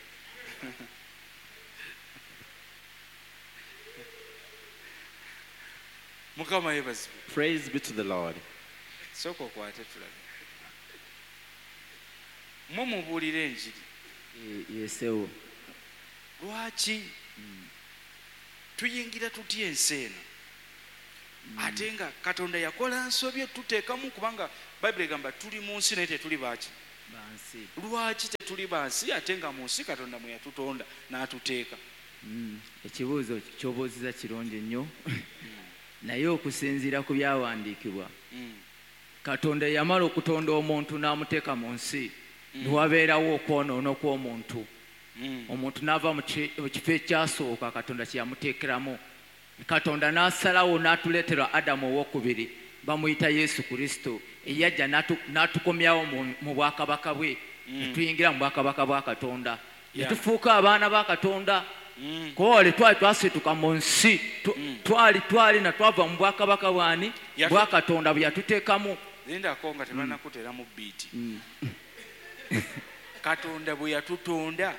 Speaker 1: Mukama yebazibu.
Speaker 3: Praise be to the Lord.
Speaker 1: Soko kwate tulabe. Mumubuulira enjiri.
Speaker 2: Yesewo.
Speaker 1: Lwaki tuyingira tutya ensi eno ate nga Katonda yakola nsobye tuteekamu, kubanga Bayibuli egamba tuli mu nsi naye tetuli baaki
Speaker 2: Bansi.
Speaker 1: lwaki tetuli bansi ate nga mu nsi Katonda mwe yatutonda n'atuteeka?
Speaker 2: Ekibuuzo ky'obuuziza kirungi nnyo naye okusinziira ku byawandiikibwa Katonda yamala okutonda omuntu n'amuteeka mu nsi niwabeerawo okwonoona kw'omuntu. Omuntu n'ava mu kifo ekyasooka Katonda kye yamuteekeramu. Katonda n'asalawo n'atuleetera Adamu owookubiri, bamuyita Yesu Kristo, eyajja n'atukomyawo mu bwakabaka bwe, netuyingira mu bwakabaka bwa Katonda, netufuuka abaana ba Katonda. Kole twali twasituka mu nsi, twali na twava mu bwakabaka bwani bwa Katonda bwe yatuteekamu.
Speaker 1: Lindako nga tebanakuteeramu biiti. Katonda bwe yatutonda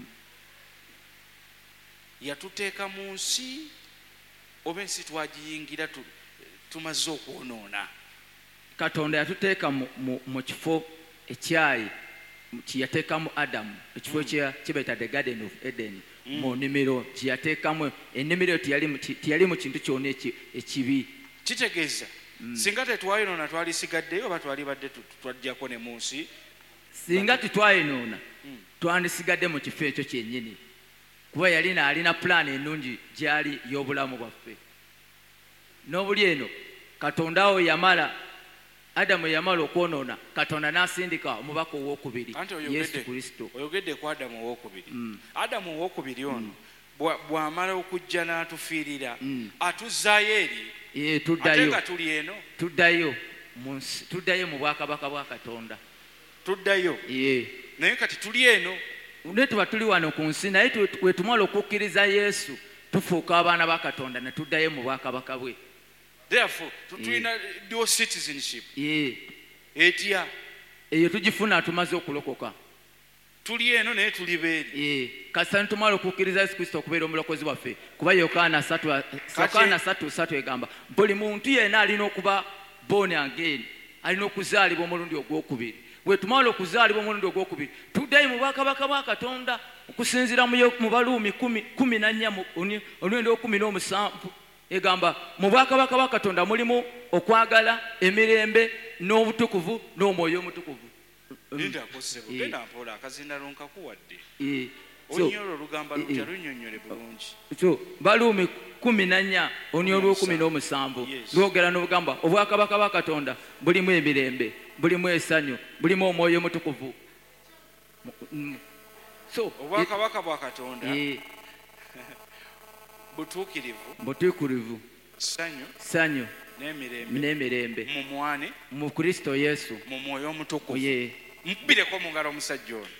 Speaker 1: yatuteeka mu nsi, oba ensi twagiyingira tumaze okwonoona?
Speaker 2: Katonda yatuteeka mu kifo ekyayi kyeyateekamu Adamu, ekifo kibaita the Garden of Eden, mu nnimiro kyeyateekamu. Ennimiro teyali mu kintu kyonna ekibi.
Speaker 1: Kitegeeza singa tetwayonoona twalisigaddeyo oba twali badde twajjako ne mu nsi?
Speaker 2: Singa tetwayonoona twandisigadde mu kifo ekyo kyennyini, kuba alina pulaani ennungi gyali y'obulamu bwaffe. N'obuli eno Katonda awo Adamu yamala okwonoona, Katonda n'asindika omubaka owookubiri, Yesu Kristo.
Speaker 1: Oyogedde ku Adamu owookubiri. Adamu owookubiri ono bw'amala okujja n'atufiirira atuzzaayo eri, ate nga tuli eno
Speaker 2: tuddayo mu bwakabaka bwa Katonda.
Speaker 1: Tuddayo naye kati tuli eno,
Speaker 2: ne tuba tuli wano ku nsi, naye we tumala okukkiriza Yesu tufuuka abaana ba Katonda ne tuddayo mu bwakabaka bwe.
Speaker 1: Therefore tulina dual citizenship. Etya
Speaker 2: eyo tugifuna tumaze okulokoka.
Speaker 1: Tuli eno naye tuli beeri.
Speaker 2: Kasita tumala okukkiriza Yesu Kristo okubeera omulokozi waffe, kuba Yokaana 3:3 egamba buli muntu yenna alina okuba born again, alina okuzaalibwa omulundi ogwokubiri. Bwe tumala okuzaalibwa omulundi ogwokubiri tuddayo mu bwakabaka bwa Katonda, okusinziira mu Baluumi 14 omulundi ogw'17 egamba mu bwakabaka bwa Katonda mulimu okwagala, emirembe, n'obutukuvu, n'omwoyo omutukuvu.
Speaker 1: Linda kosebo genda mpola akazindalo nkakuwadde. Onyolo olugamba lutya lunnyonnyole bulungi.
Speaker 2: So Baluumi 14 olw'17 lwogera n'obugamba obwakabaka bwa Katonda bulimu emirembe, bulimu essanyu, bulimu omwoyo omutukuvu. So
Speaker 1: obwakabaka bwa Katonda butuukirivu, ssanyu n'emirembe mu mwane,
Speaker 2: mu Kristo Yesu,
Speaker 1: mu mwoyo omutukuvu. Mukubireko mu ngalo omusajja ono.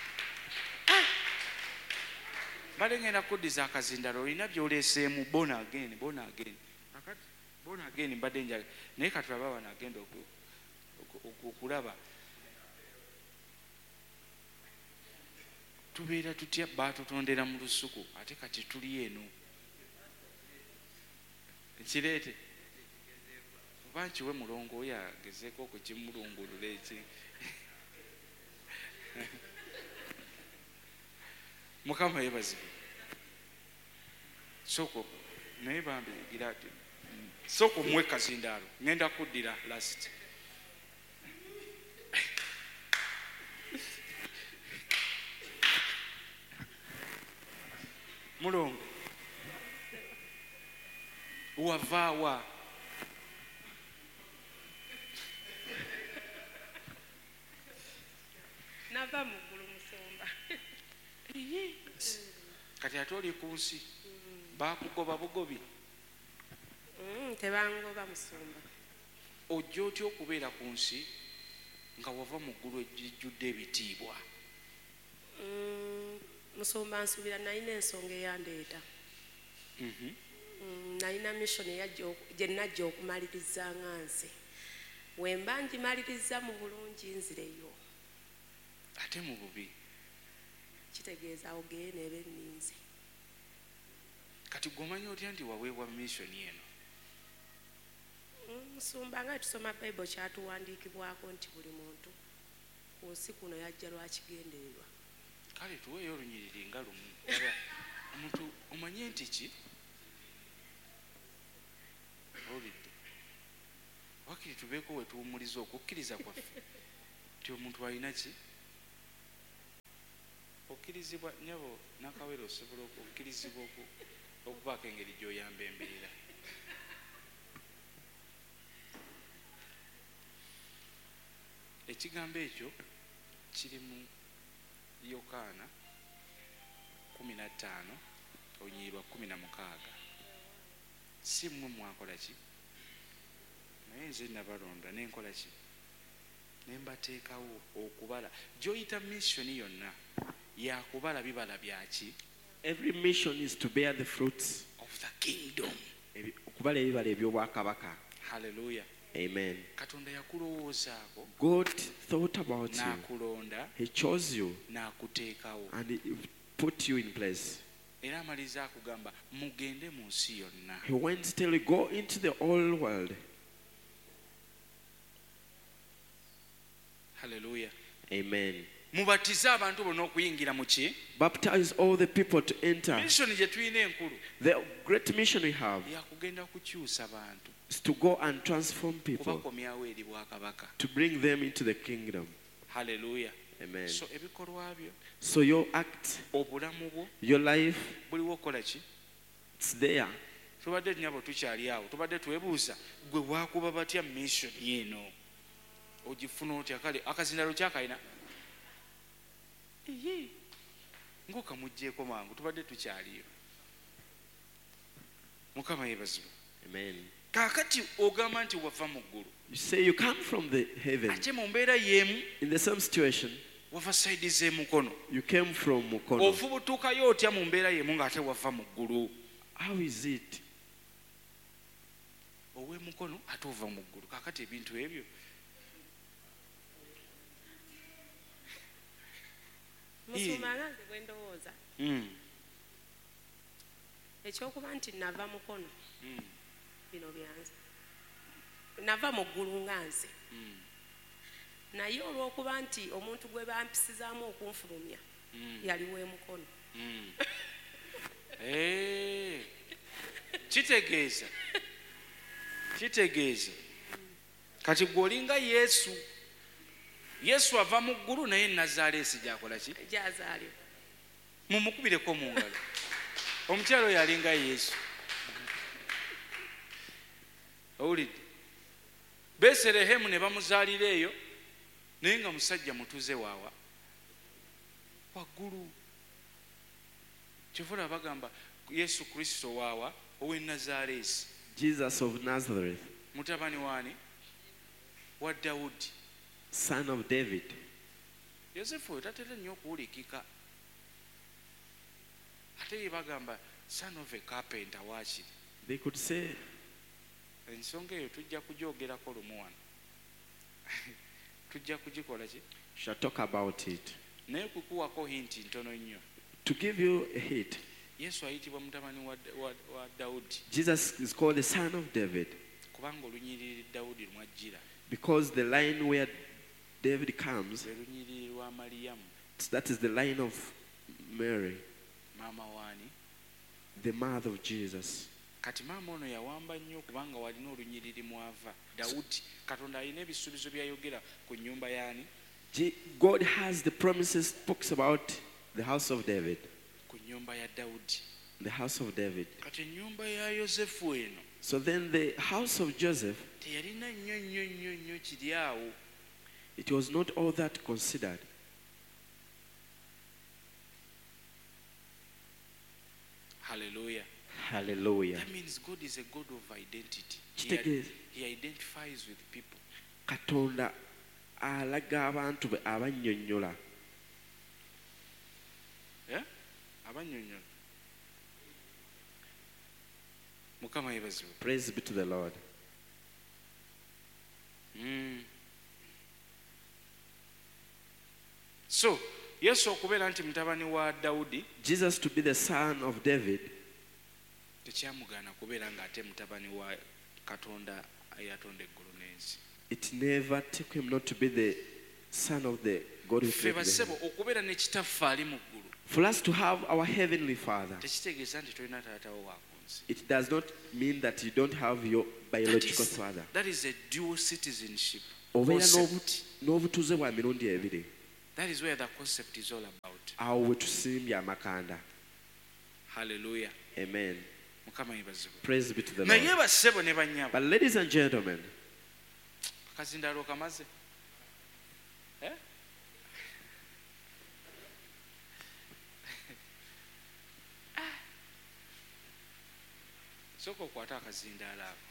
Speaker 1: Bale ngenda kuddiza akazindalo, olina by'oleeseemu born again. Akati born again mbadde njaga naye katulaba wano agenda okulaba. Tubeera tutya? Baatutondera mu lusuku ate kati tuli eno. Ekireete oba nkiwe mulongo oyo agezeeko okukimulungulula eki. Mukama yeebazibwe. Soko naye bambigira ati soko muwe kazindaalo, ngenda kuddira last. Mulongo wavaawa?
Speaker 6: Nava muggulu Musumba.
Speaker 1: Kati ate oli ku nsi baakugoba bugobi?
Speaker 6: Tebangoba Musumba.
Speaker 1: Ojja otya okubeera ku nsi nga wava mu ggulu ejjudde ebitiibwa?
Speaker 6: Musumba nsuubira nalina ensonga eyandeeta. Nalina mission gye najja okumaliriza nga nze. Wemba ngimaliriza mu bulungi nzireyo.
Speaker 1: Ate mu bubi
Speaker 6: kitegeeza ogeye neeba enninze.
Speaker 1: Kati gwomanyi otya nti waweebwa mission eno?
Speaker 6: Musumba nga tusoma Bible kyatuwandiikibwako nti buli muntu ku nsi kuno yajja lwakigendererwa.
Speaker 1: Kale tuweeyo olunyiriri nga lumu. Omuntu omanye nti ki? Olidde. Wakiri tubeeko we tuwumuliza okukkiriza kwaffe. Ti omuntu alina ki? Okkirizibwa nyabo nakawere osobola okukkirizibwa okubaako engeri gy'oyamba embeera. Ekigambo ekyo kiri mu Yokaana 15 olunyiriri 16. Si mmwe mwakola ki? Naye nze nabalonda nenkola ki? Ne mbateekawo okubala. Gy'oyita missioni yonna yakubala bibala byaki?
Speaker 3: Every mission is to bear the fruits
Speaker 1: of the kingdom.
Speaker 3: Okubala ebibala eby'obwakabaka.
Speaker 1: Hallelujah.
Speaker 3: Amen.
Speaker 1: Katonda yakulowoozaako.
Speaker 3: God thought about you.
Speaker 1: N'akulonda.
Speaker 3: He chose you.
Speaker 1: N'akuteekawo.
Speaker 3: And he put you in place.
Speaker 1: Era amaliza akugamba mugende mu nsi yonna.
Speaker 3: He went to tell you, go into the whole world.
Speaker 1: Hallelujah.
Speaker 3: Amen.
Speaker 1: Mubatize abantu bonna okuyingira mu ki?
Speaker 3: Baptize all the people to enter.
Speaker 1: Mission gye tulina enkulu.
Speaker 3: The great mission we have
Speaker 1: yakugenda kukyusa bantu.
Speaker 3: Is to go and transform people.
Speaker 1: Kubakomyawo eri bwakabaka.
Speaker 3: To bring them into the kingdom.
Speaker 1: Hallelujah.
Speaker 3: Amen.
Speaker 1: So ebikolwa byo.
Speaker 3: So your act,
Speaker 1: obulamu bwo,
Speaker 3: your life,
Speaker 1: buliwo kola ki?
Speaker 3: It's there.
Speaker 1: Tubadde nyabo tukyali awo. Tubadde twebuuza gwe waakuba batya mission yeno. Ogifuna otya kale akazindalo kyakalina. Ngoka mujjeeko mangu tubadde tukyaliyo. Mukama yeebazibwe.
Speaker 3: Amen.
Speaker 1: Kakati ogamba nti wava mu ggulu.
Speaker 3: You say you come from the heaven.
Speaker 1: Ate mu mbeera y'emu.
Speaker 3: In the same situation.
Speaker 1: Wava side z'emukono.
Speaker 3: You came from Mukono.
Speaker 1: Ofubutuukayo otya mu mbeera y'emu ng'ate wava mu ggulu.
Speaker 3: How is it?
Speaker 1: Ow'emukono ate ova mu ggulu. Kakati ebintu ebyo.
Speaker 6: Musumanga nze bwe ndowooza. Ekyokuba nti nava mukono. Bino byanze. Nava mu ggulu nga nze. Naye olw'okuba nti omuntu gwe bampisizaamu okunfulumya yali w'emukono.
Speaker 1: Kitegeeza kati gw'olinga Yesu ava mu ggulu naye Nazaaleesi gy'akola ki?
Speaker 6: Gy'azaalibwa.
Speaker 1: Mumukubireko mu ngalo. Omukyalo oyo alinga Yesu. Owulidde? Beserehemu ne bamuzaalira eyo naye nga musajja mutuze waawa waggulu. Kyovula bagamba Yesu Kristo waawa ow'e Nazaaleesi.
Speaker 3: Jesus of Nazareth.
Speaker 1: Mutabani waani? Wa Dawudi.
Speaker 3: Son of David.
Speaker 1: Yosefu oyo tatera nnyo okuwulikika. Ate ye bagamba son of a carpenter waakiri.
Speaker 3: They could say.
Speaker 1: Ensonga eyo tujja kugyogerako lumu wano. Tujja kugikola ki?
Speaker 3: Shall talk about it.
Speaker 1: Naye kukuwako hinti ntono nnyo.
Speaker 3: To give you a hint.
Speaker 1: Yesu ayitibwa mutabani wa Dawudi.
Speaker 3: Jesus is called the son of David.
Speaker 1: Kubanga olunyiriri Dawudi lumwajjira.
Speaker 3: Because the line where David comes,
Speaker 1: lunyiriri lwa Mariyamu.
Speaker 3: That is the line of Mary.
Speaker 1: Mama waani?
Speaker 3: The mother of Jesus.
Speaker 1: Kati maama ono yawamba nnyo kubanga walina olunyiriri mwava. Dawudi. Katonda alina ebisuubizo byayogera ku nnyumba yaani?
Speaker 3: God has the promises spoke about the house of David.
Speaker 1: Ku nnyumba ya Dawudi.
Speaker 3: The house of David.
Speaker 1: Kati ennyumba ya Yosefu eno.
Speaker 3: So then the house of Joseph,
Speaker 1: teyalina nnyo kiri awo.
Speaker 3: It was not all that considered.
Speaker 1: Hallelujah.
Speaker 3: Hallelujah.
Speaker 1: That means God is a God of identity. He identifies with people.
Speaker 3: Katonda alaga abantu be abannyonnyola.
Speaker 1: Yeah? Abannyonnyola. Mukama yeebazibwe.
Speaker 3: Praise be to the Lord.
Speaker 1: So, Yesu okubeera nti mutabani wa Dawudi.
Speaker 3: Jesus to be the son of David.
Speaker 1: Tekyamugaana kubeera ng'ate mutabani wa Katonda ayatonda eggulu n'ensi.
Speaker 3: It never took him not to be the son of the God who
Speaker 1: ffe
Speaker 3: created the
Speaker 1: basebo
Speaker 3: heaven.
Speaker 1: okubeera ne kitaffe ali mu ggulu
Speaker 3: For us to have our heavenly Father,
Speaker 1: tekitegeeza nti tolina taatawo wa ku nsi.
Speaker 3: it does not mean that you don't have your biological father.
Speaker 1: That is a dual citizenship
Speaker 3: Obeera
Speaker 1: concept.
Speaker 3: n'obutuuze bwa mirundi ebiri.
Speaker 1: That is where the concept is all about.
Speaker 3: Awo we tusimbye amakanda.
Speaker 1: Hallelujah.
Speaker 3: Amen.
Speaker 1: Mukama yebazibwe.
Speaker 3: Praise be to the
Speaker 1: naye
Speaker 3: Lord.
Speaker 1: bassebo ne bannyabo
Speaker 3: But ladies and gentlemen,
Speaker 1: akazindaalo kamaze. Sooka okwata akazindaalo ako.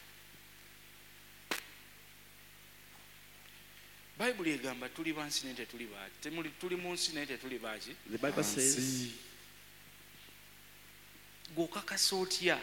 Speaker 1: Bayibuli egamba tuli bansi naye tetuli baaki. Tuli mu nsi naye tetuli baaki.
Speaker 3: the Bible says,
Speaker 1: Gw'okakasa otya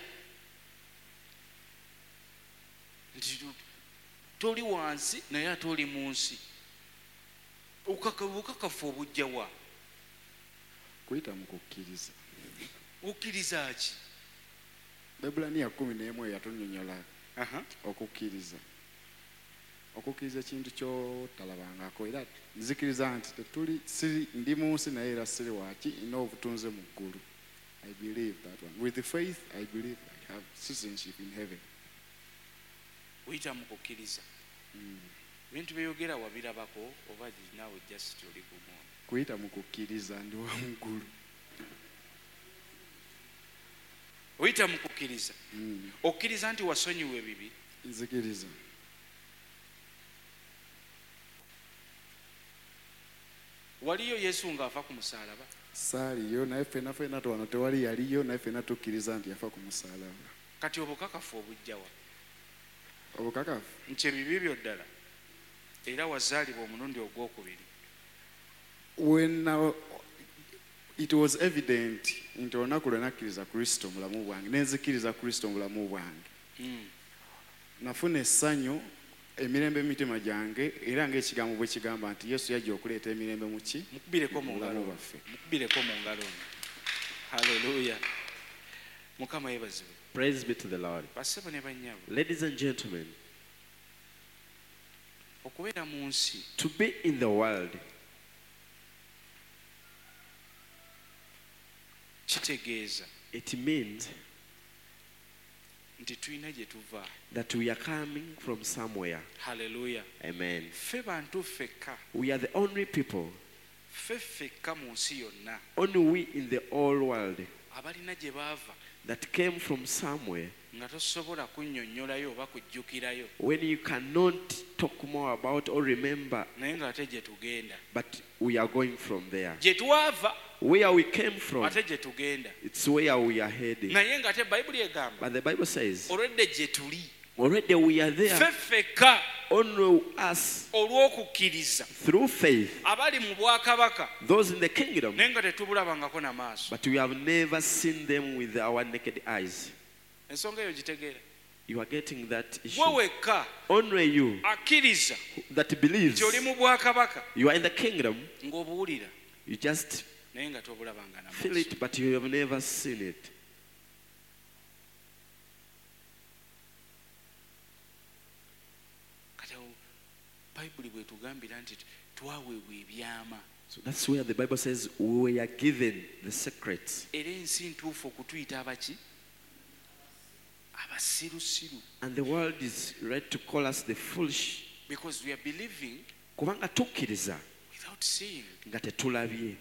Speaker 1: nti toli wansi naye ate oli mu nsi? Obukakafu obujja wa?
Speaker 7: kuyita mu kukkiriza.
Speaker 1: Okkiriza ki?
Speaker 7: Ebulaniya 11 yatunnyonnyola okukkiriza. Okukkiriza ekintu ky'otalabangako, era nzikiriza nti ndi mu nsi naye era siri waaki, nina obutunze mu ggulu. I believe that one. With the faith, I believe I have citizenship in heaven.
Speaker 1: Oyita mu kukkiriza. Ebintu byeyogera wabirabako oba naawe just oli ku mwoyo?
Speaker 7: Kuyita mu kukkiriza ndi wa mu ggulu.
Speaker 1: Oyita mu kukkiriza. Okkiriza nti wasonyiwa ebibi?
Speaker 7: Nzikiriza.
Speaker 1: Waliyo Yesu ng'afa ku musaalaba?
Speaker 7: Saaliyo, naye ffenna wano tewali yaliyo, naye ffenna tukkiriza nti yafa ku musaalaba.
Speaker 1: Kati obukakafu obujja wa?
Speaker 7: Obukakafu
Speaker 1: nti ebibi byo ddala era wazaalibwa omulundi ogwokubiri.
Speaker 7: When it was evident nti olunaku lwe nakkiriza Kristo mulamu bwange, nenzikiriza Kristo mulamu bwange, nafuna essanyu, emirembe mu mitima gyange, era ng'ekigambo bwe kigamba nti Yesu yajja okuleeta emirembe mu ki?
Speaker 1: Mukubireko mu ngalo baffe. Mukubireko mu ngalo. Hallelujah. Mukama yebazibwe.
Speaker 3: praise be to the Lord.
Speaker 1: Bassebo ne bannyabo.
Speaker 3: Ladies and gentlemen,
Speaker 1: okubeera mu nsi,
Speaker 3: to be in the world,
Speaker 1: kitegeeza
Speaker 3: it means
Speaker 1: nti tulina gye tuva.
Speaker 3: that we are coming from somewhere.
Speaker 1: Hallelujah.
Speaker 3: Amen.
Speaker 1: Ffe bantu ffekka.
Speaker 3: We are the only people,
Speaker 1: Ffe ffekka mu nsi yonna
Speaker 3: only we in the whole world,
Speaker 1: abalina gye baava
Speaker 3: that came from somewhere
Speaker 1: nga tosobola kunnyonnyolayo oba kujjukirayo,
Speaker 3: when you cannot talk more about or remember,
Speaker 1: naye ng'ate gye tugenda.
Speaker 3: but we are going from there.
Speaker 1: Gye twava
Speaker 3: Where we came from,
Speaker 1: ate gye tugenda.
Speaker 3: it's where we are heading.
Speaker 1: Naye ng'ate Bayibuli egamba
Speaker 3: But the Bible says,
Speaker 1: olwedde gye tuli,
Speaker 3: already we are there,
Speaker 1: ffe ffekka
Speaker 3: only us
Speaker 1: olw'okukkiriza
Speaker 3: through faith,
Speaker 1: abali mu bwakabaka,
Speaker 3: those in the kingdom,
Speaker 1: naye nga tetubulabangako na maaso.
Speaker 3: but we have never seen them with our naked eyes.
Speaker 1: Ensonga eyo gitegeera.
Speaker 3: You are getting that issue.
Speaker 1: Gwe wekka
Speaker 3: Only you
Speaker 1: akkiriza
Speaker 3: that believes
Speaker 1: nti oli mu bwakabaka
Speaker 3: you are in the kingdom,
Speaker 1: ng'obuwulira
Speaker 3: you just
Speaker 1: naye nga tobulabanga na
Speaker 3: feel
Speaker 1: maaso.
Speaker 3: it, but you have never seen it.
Speaker 1: Kati awo Bayibuli bw'etugambira nti twaweebwa ebyama,
Speaker 3: So that's where the Bible says we are given the secrets.
Speaker 1: era ensi ntuufu okutuyita abaki? Abasirusiru.
Speaker 3: And the world is ready to call us the foolish.
Speaker 1: Because we are believing
Speaker 3: Kubanga tukkiriza
Speaker 1: without seeing.
Speaker 3: nga tetulabye.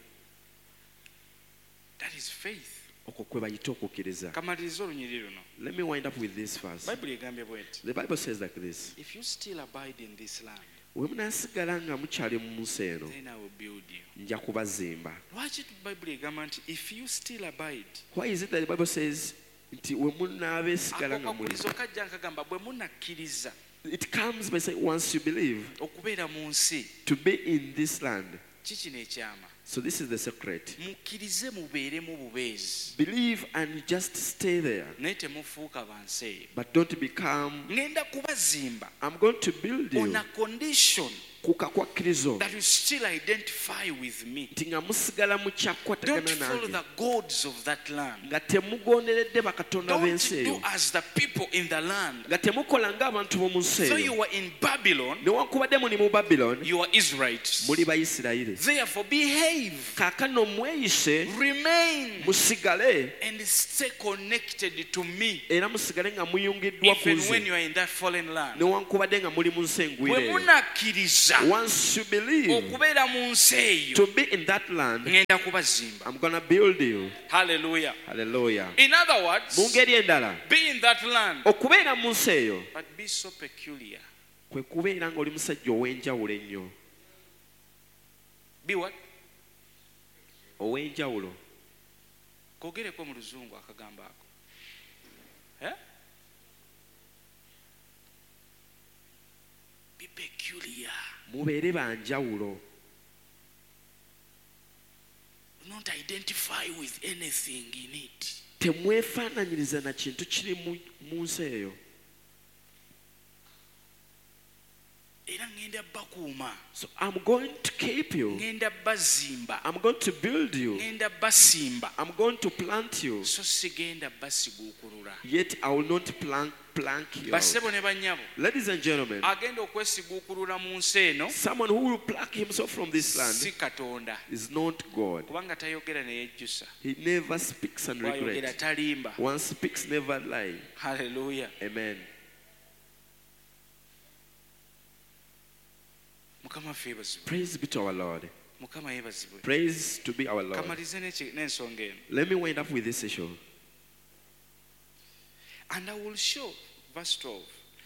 Speaker 1: That is faith.
Speaker 3: Okwo kwe bayita okukkiriza.
Speaker 1: Kamaliriza olunyiri luno.
Speaker 3: Let me wind up with this verse.
Speaker 1: Bayibuli egambye bw'eti.
Speaker 3: The Bible says like this.
Speaker 1: If you still abide in this land,
Speaker 3: Bwe munaasigala nga mukyali mu nsi eno,
Speaker 1: then I will build you.
Speaker 3: nja kubazimba.
Speaker 1: Lwaki Bayibuli egamba nti if you still abide?
Speaker 3: Why is it that the Bible says nti we munaabeesigala
Speaker 1: Ako
Speaker 3: nga muli?
Speaker 1: kakulizo kajja nkagamba bwe munakkiriza
Speaker 3: It comes by saying once you believe
Speaker 1: okubeera mu nsi,
Speaker 3: to be in this land.
Speaker 1: kikino ekyama.
Speaker 3: So this is the secret.
Speaker 1: Mukkirize mubeeremu bubeezi,
Speaker 3: Believe and just stay there.
Speaker 1: naye temufuuka bansi eyo.
Speaker 3: But don't become,
Speaker 1: Ngenda kubazimba
Speaker 3: I'm going to build
Speaker 1: on
Speaker 3: you
Speaker 1: a condition that you still identify with me. Don't follow the gods of that land. Don't do as the people in the land. So you were in Babylon, you are Israelites. Therefore behave, remain, and stay connected to me, even when you are in that fallen land.
Speaker 3: Once you believe to be in that land, I'm going to build you.
Speaker 1: Hallelujah.
Speaker 3: Hallelujah.
Speaker 1: In other words, be in that land, but be so peculiar. Be what? Kogereko mu luzungu akagamba ako. Be peculiar.
Speaker 3: Mubeere banjawulo.
Speaker 1: Do not identify with anything in it.
Speaker 3: Temwefaananyiriza na kintu kiri mu nsi eyo. So I'm going to keep you. I'm going to build you. I'm going to plant you. Yet I will not plank you out. Ladies and gentlemen, someone who will pluck himself from this land is not God. He never speaks and regrets. One speaks, never lie.
Speaker 1: Hallelujah.
Speaker 3: Amen. Praise be to our Lord. Praise to be our Lord. Let me wind up with this issue.
Speaker 1: And I will show, verse 12.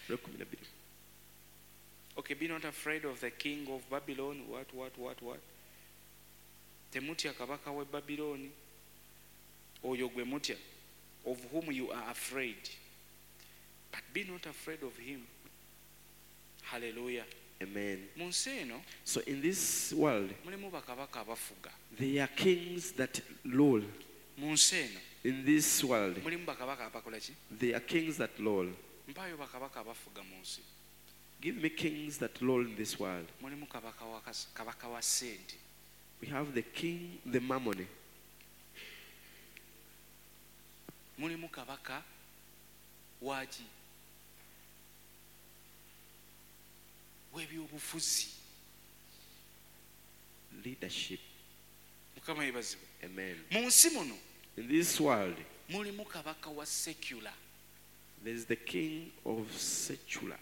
Speaker 1: Okay, be not afraid of the king of Babylon. What? Temutya kabaka we Babylon. Oyo gwe mutya, of whom you are afraid. But be not afraid of him. Hallelujah.
Speaker 3: Amen. So in this world, there are kings that rule. In this world, there are kings that rule. Give me kings that rule in this world. We have the king, the mammon. Leadership. Amen. In this world, there is the king of secular.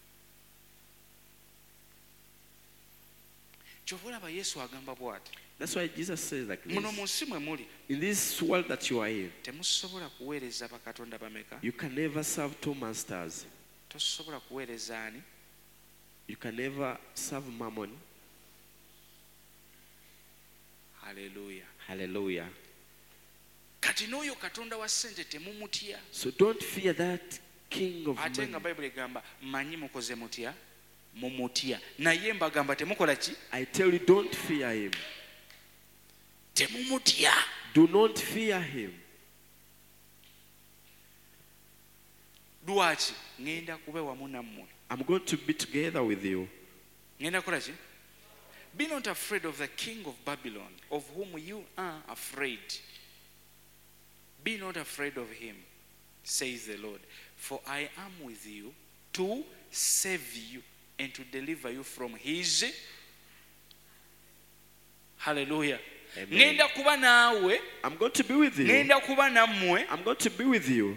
Speaker 3: That's why Jesus says like this. In this world that you are in, you can never serve two masters. You can never serve mammon.
Speaker 1: Hallelujah.
Speaker 3: Hallelujah. So don't fear that king of money. I tell you, don't fear him. Do not fear him. I'm going to be together with you.
Speaker 1: Be not afraid of the king of Babylon, of whom you are afraid. Be not afraid of him, says the Lord, for I am with you to save you and to deliver you from his. Hallelujah.
Speaker 3: Amen. I'm going to be with you. I'm going to be with you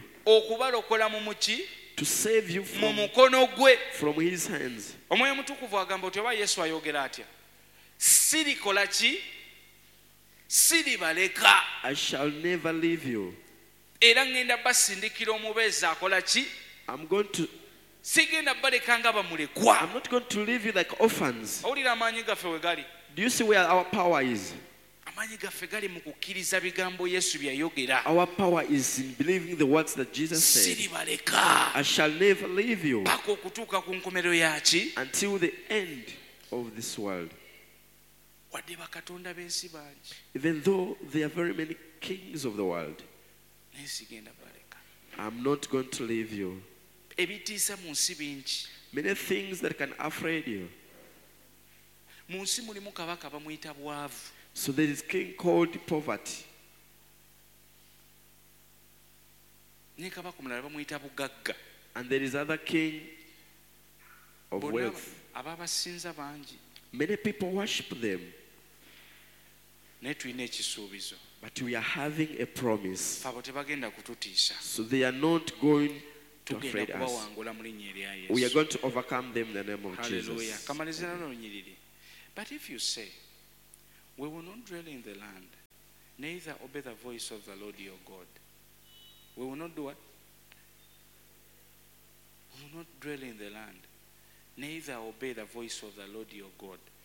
Speaker 3: to save you from his hands.
Speaker 1: Omwoyo mutukuvu agamba oti oba Yesu ayogera atya, sirikola ki, siribaleka,
Speaker 3: I shall never leave you.
Speaker 1: Era ngenda basindikira omubeezi akola ki, sigenda baleka nga bamulekwa.
Speaker 3: I'm not going to leave you like orphans.
Speaker 1: Owulira amaanyi gaffe we gali.
Speaker 3: Do you see where our power is?
Speaker 1: Amaanyi gaffe gali mu kukkiriza bigambo Yesu bye yayogera.
Speaker 3: Our power is in believing the words that Jesus said.
Speaker 1: Siribaleka.
Speaker 3: I shall never leave you.
Speaker 1: Paka okutuuka ku nkomerero yaki,
Speaker 3: until the end of this world.
Speaker 1: Wadde bakatonda b'ensi bangi.
Speaker 3: Even though there are very many kings of the world,
Speaker 1: naye sigenda baleka.
Speaker 3: I'm not going to leave you.
Speaker 1: Ebitiisa mu nsi bingi.
Speaker 3: Many things that can afraid you.
Speaker 1: mu nsi mulimu kabaka bamuyita bwavu.
Speaker 3: So there is king called poverty.
Speaker 1: Ne kabaka omulala bamuyita bugagga.
Speaker 3: And there is other king of wealth.
Speaker 1: Ababasinza bangi.
Speaker 3: Many people worship them.
Speaker 1: Naye tulina ekisuubizo.
Speaker 3: But we are having a promise.
Speaker 1: Abo tebagenda kututiisa.
Speaker 3: So they are not going to
Speaker 1: Tugenda
Speaker 3: afraid us.
Speaker 1: kubawangula mu linnya erya Yesu.
Speaker 3: We are going to overcome them in the name of
Speaker 1: Hallelujah.
Speaker 3: Jesus.
Speaker 1: Kamalizira n'olunyiriri. But if you say, we will not dwell in the land, neither obey the voice of the Lord your God. We will not do what? We will not dwell in the land, neither obey the voice of the Lord your God.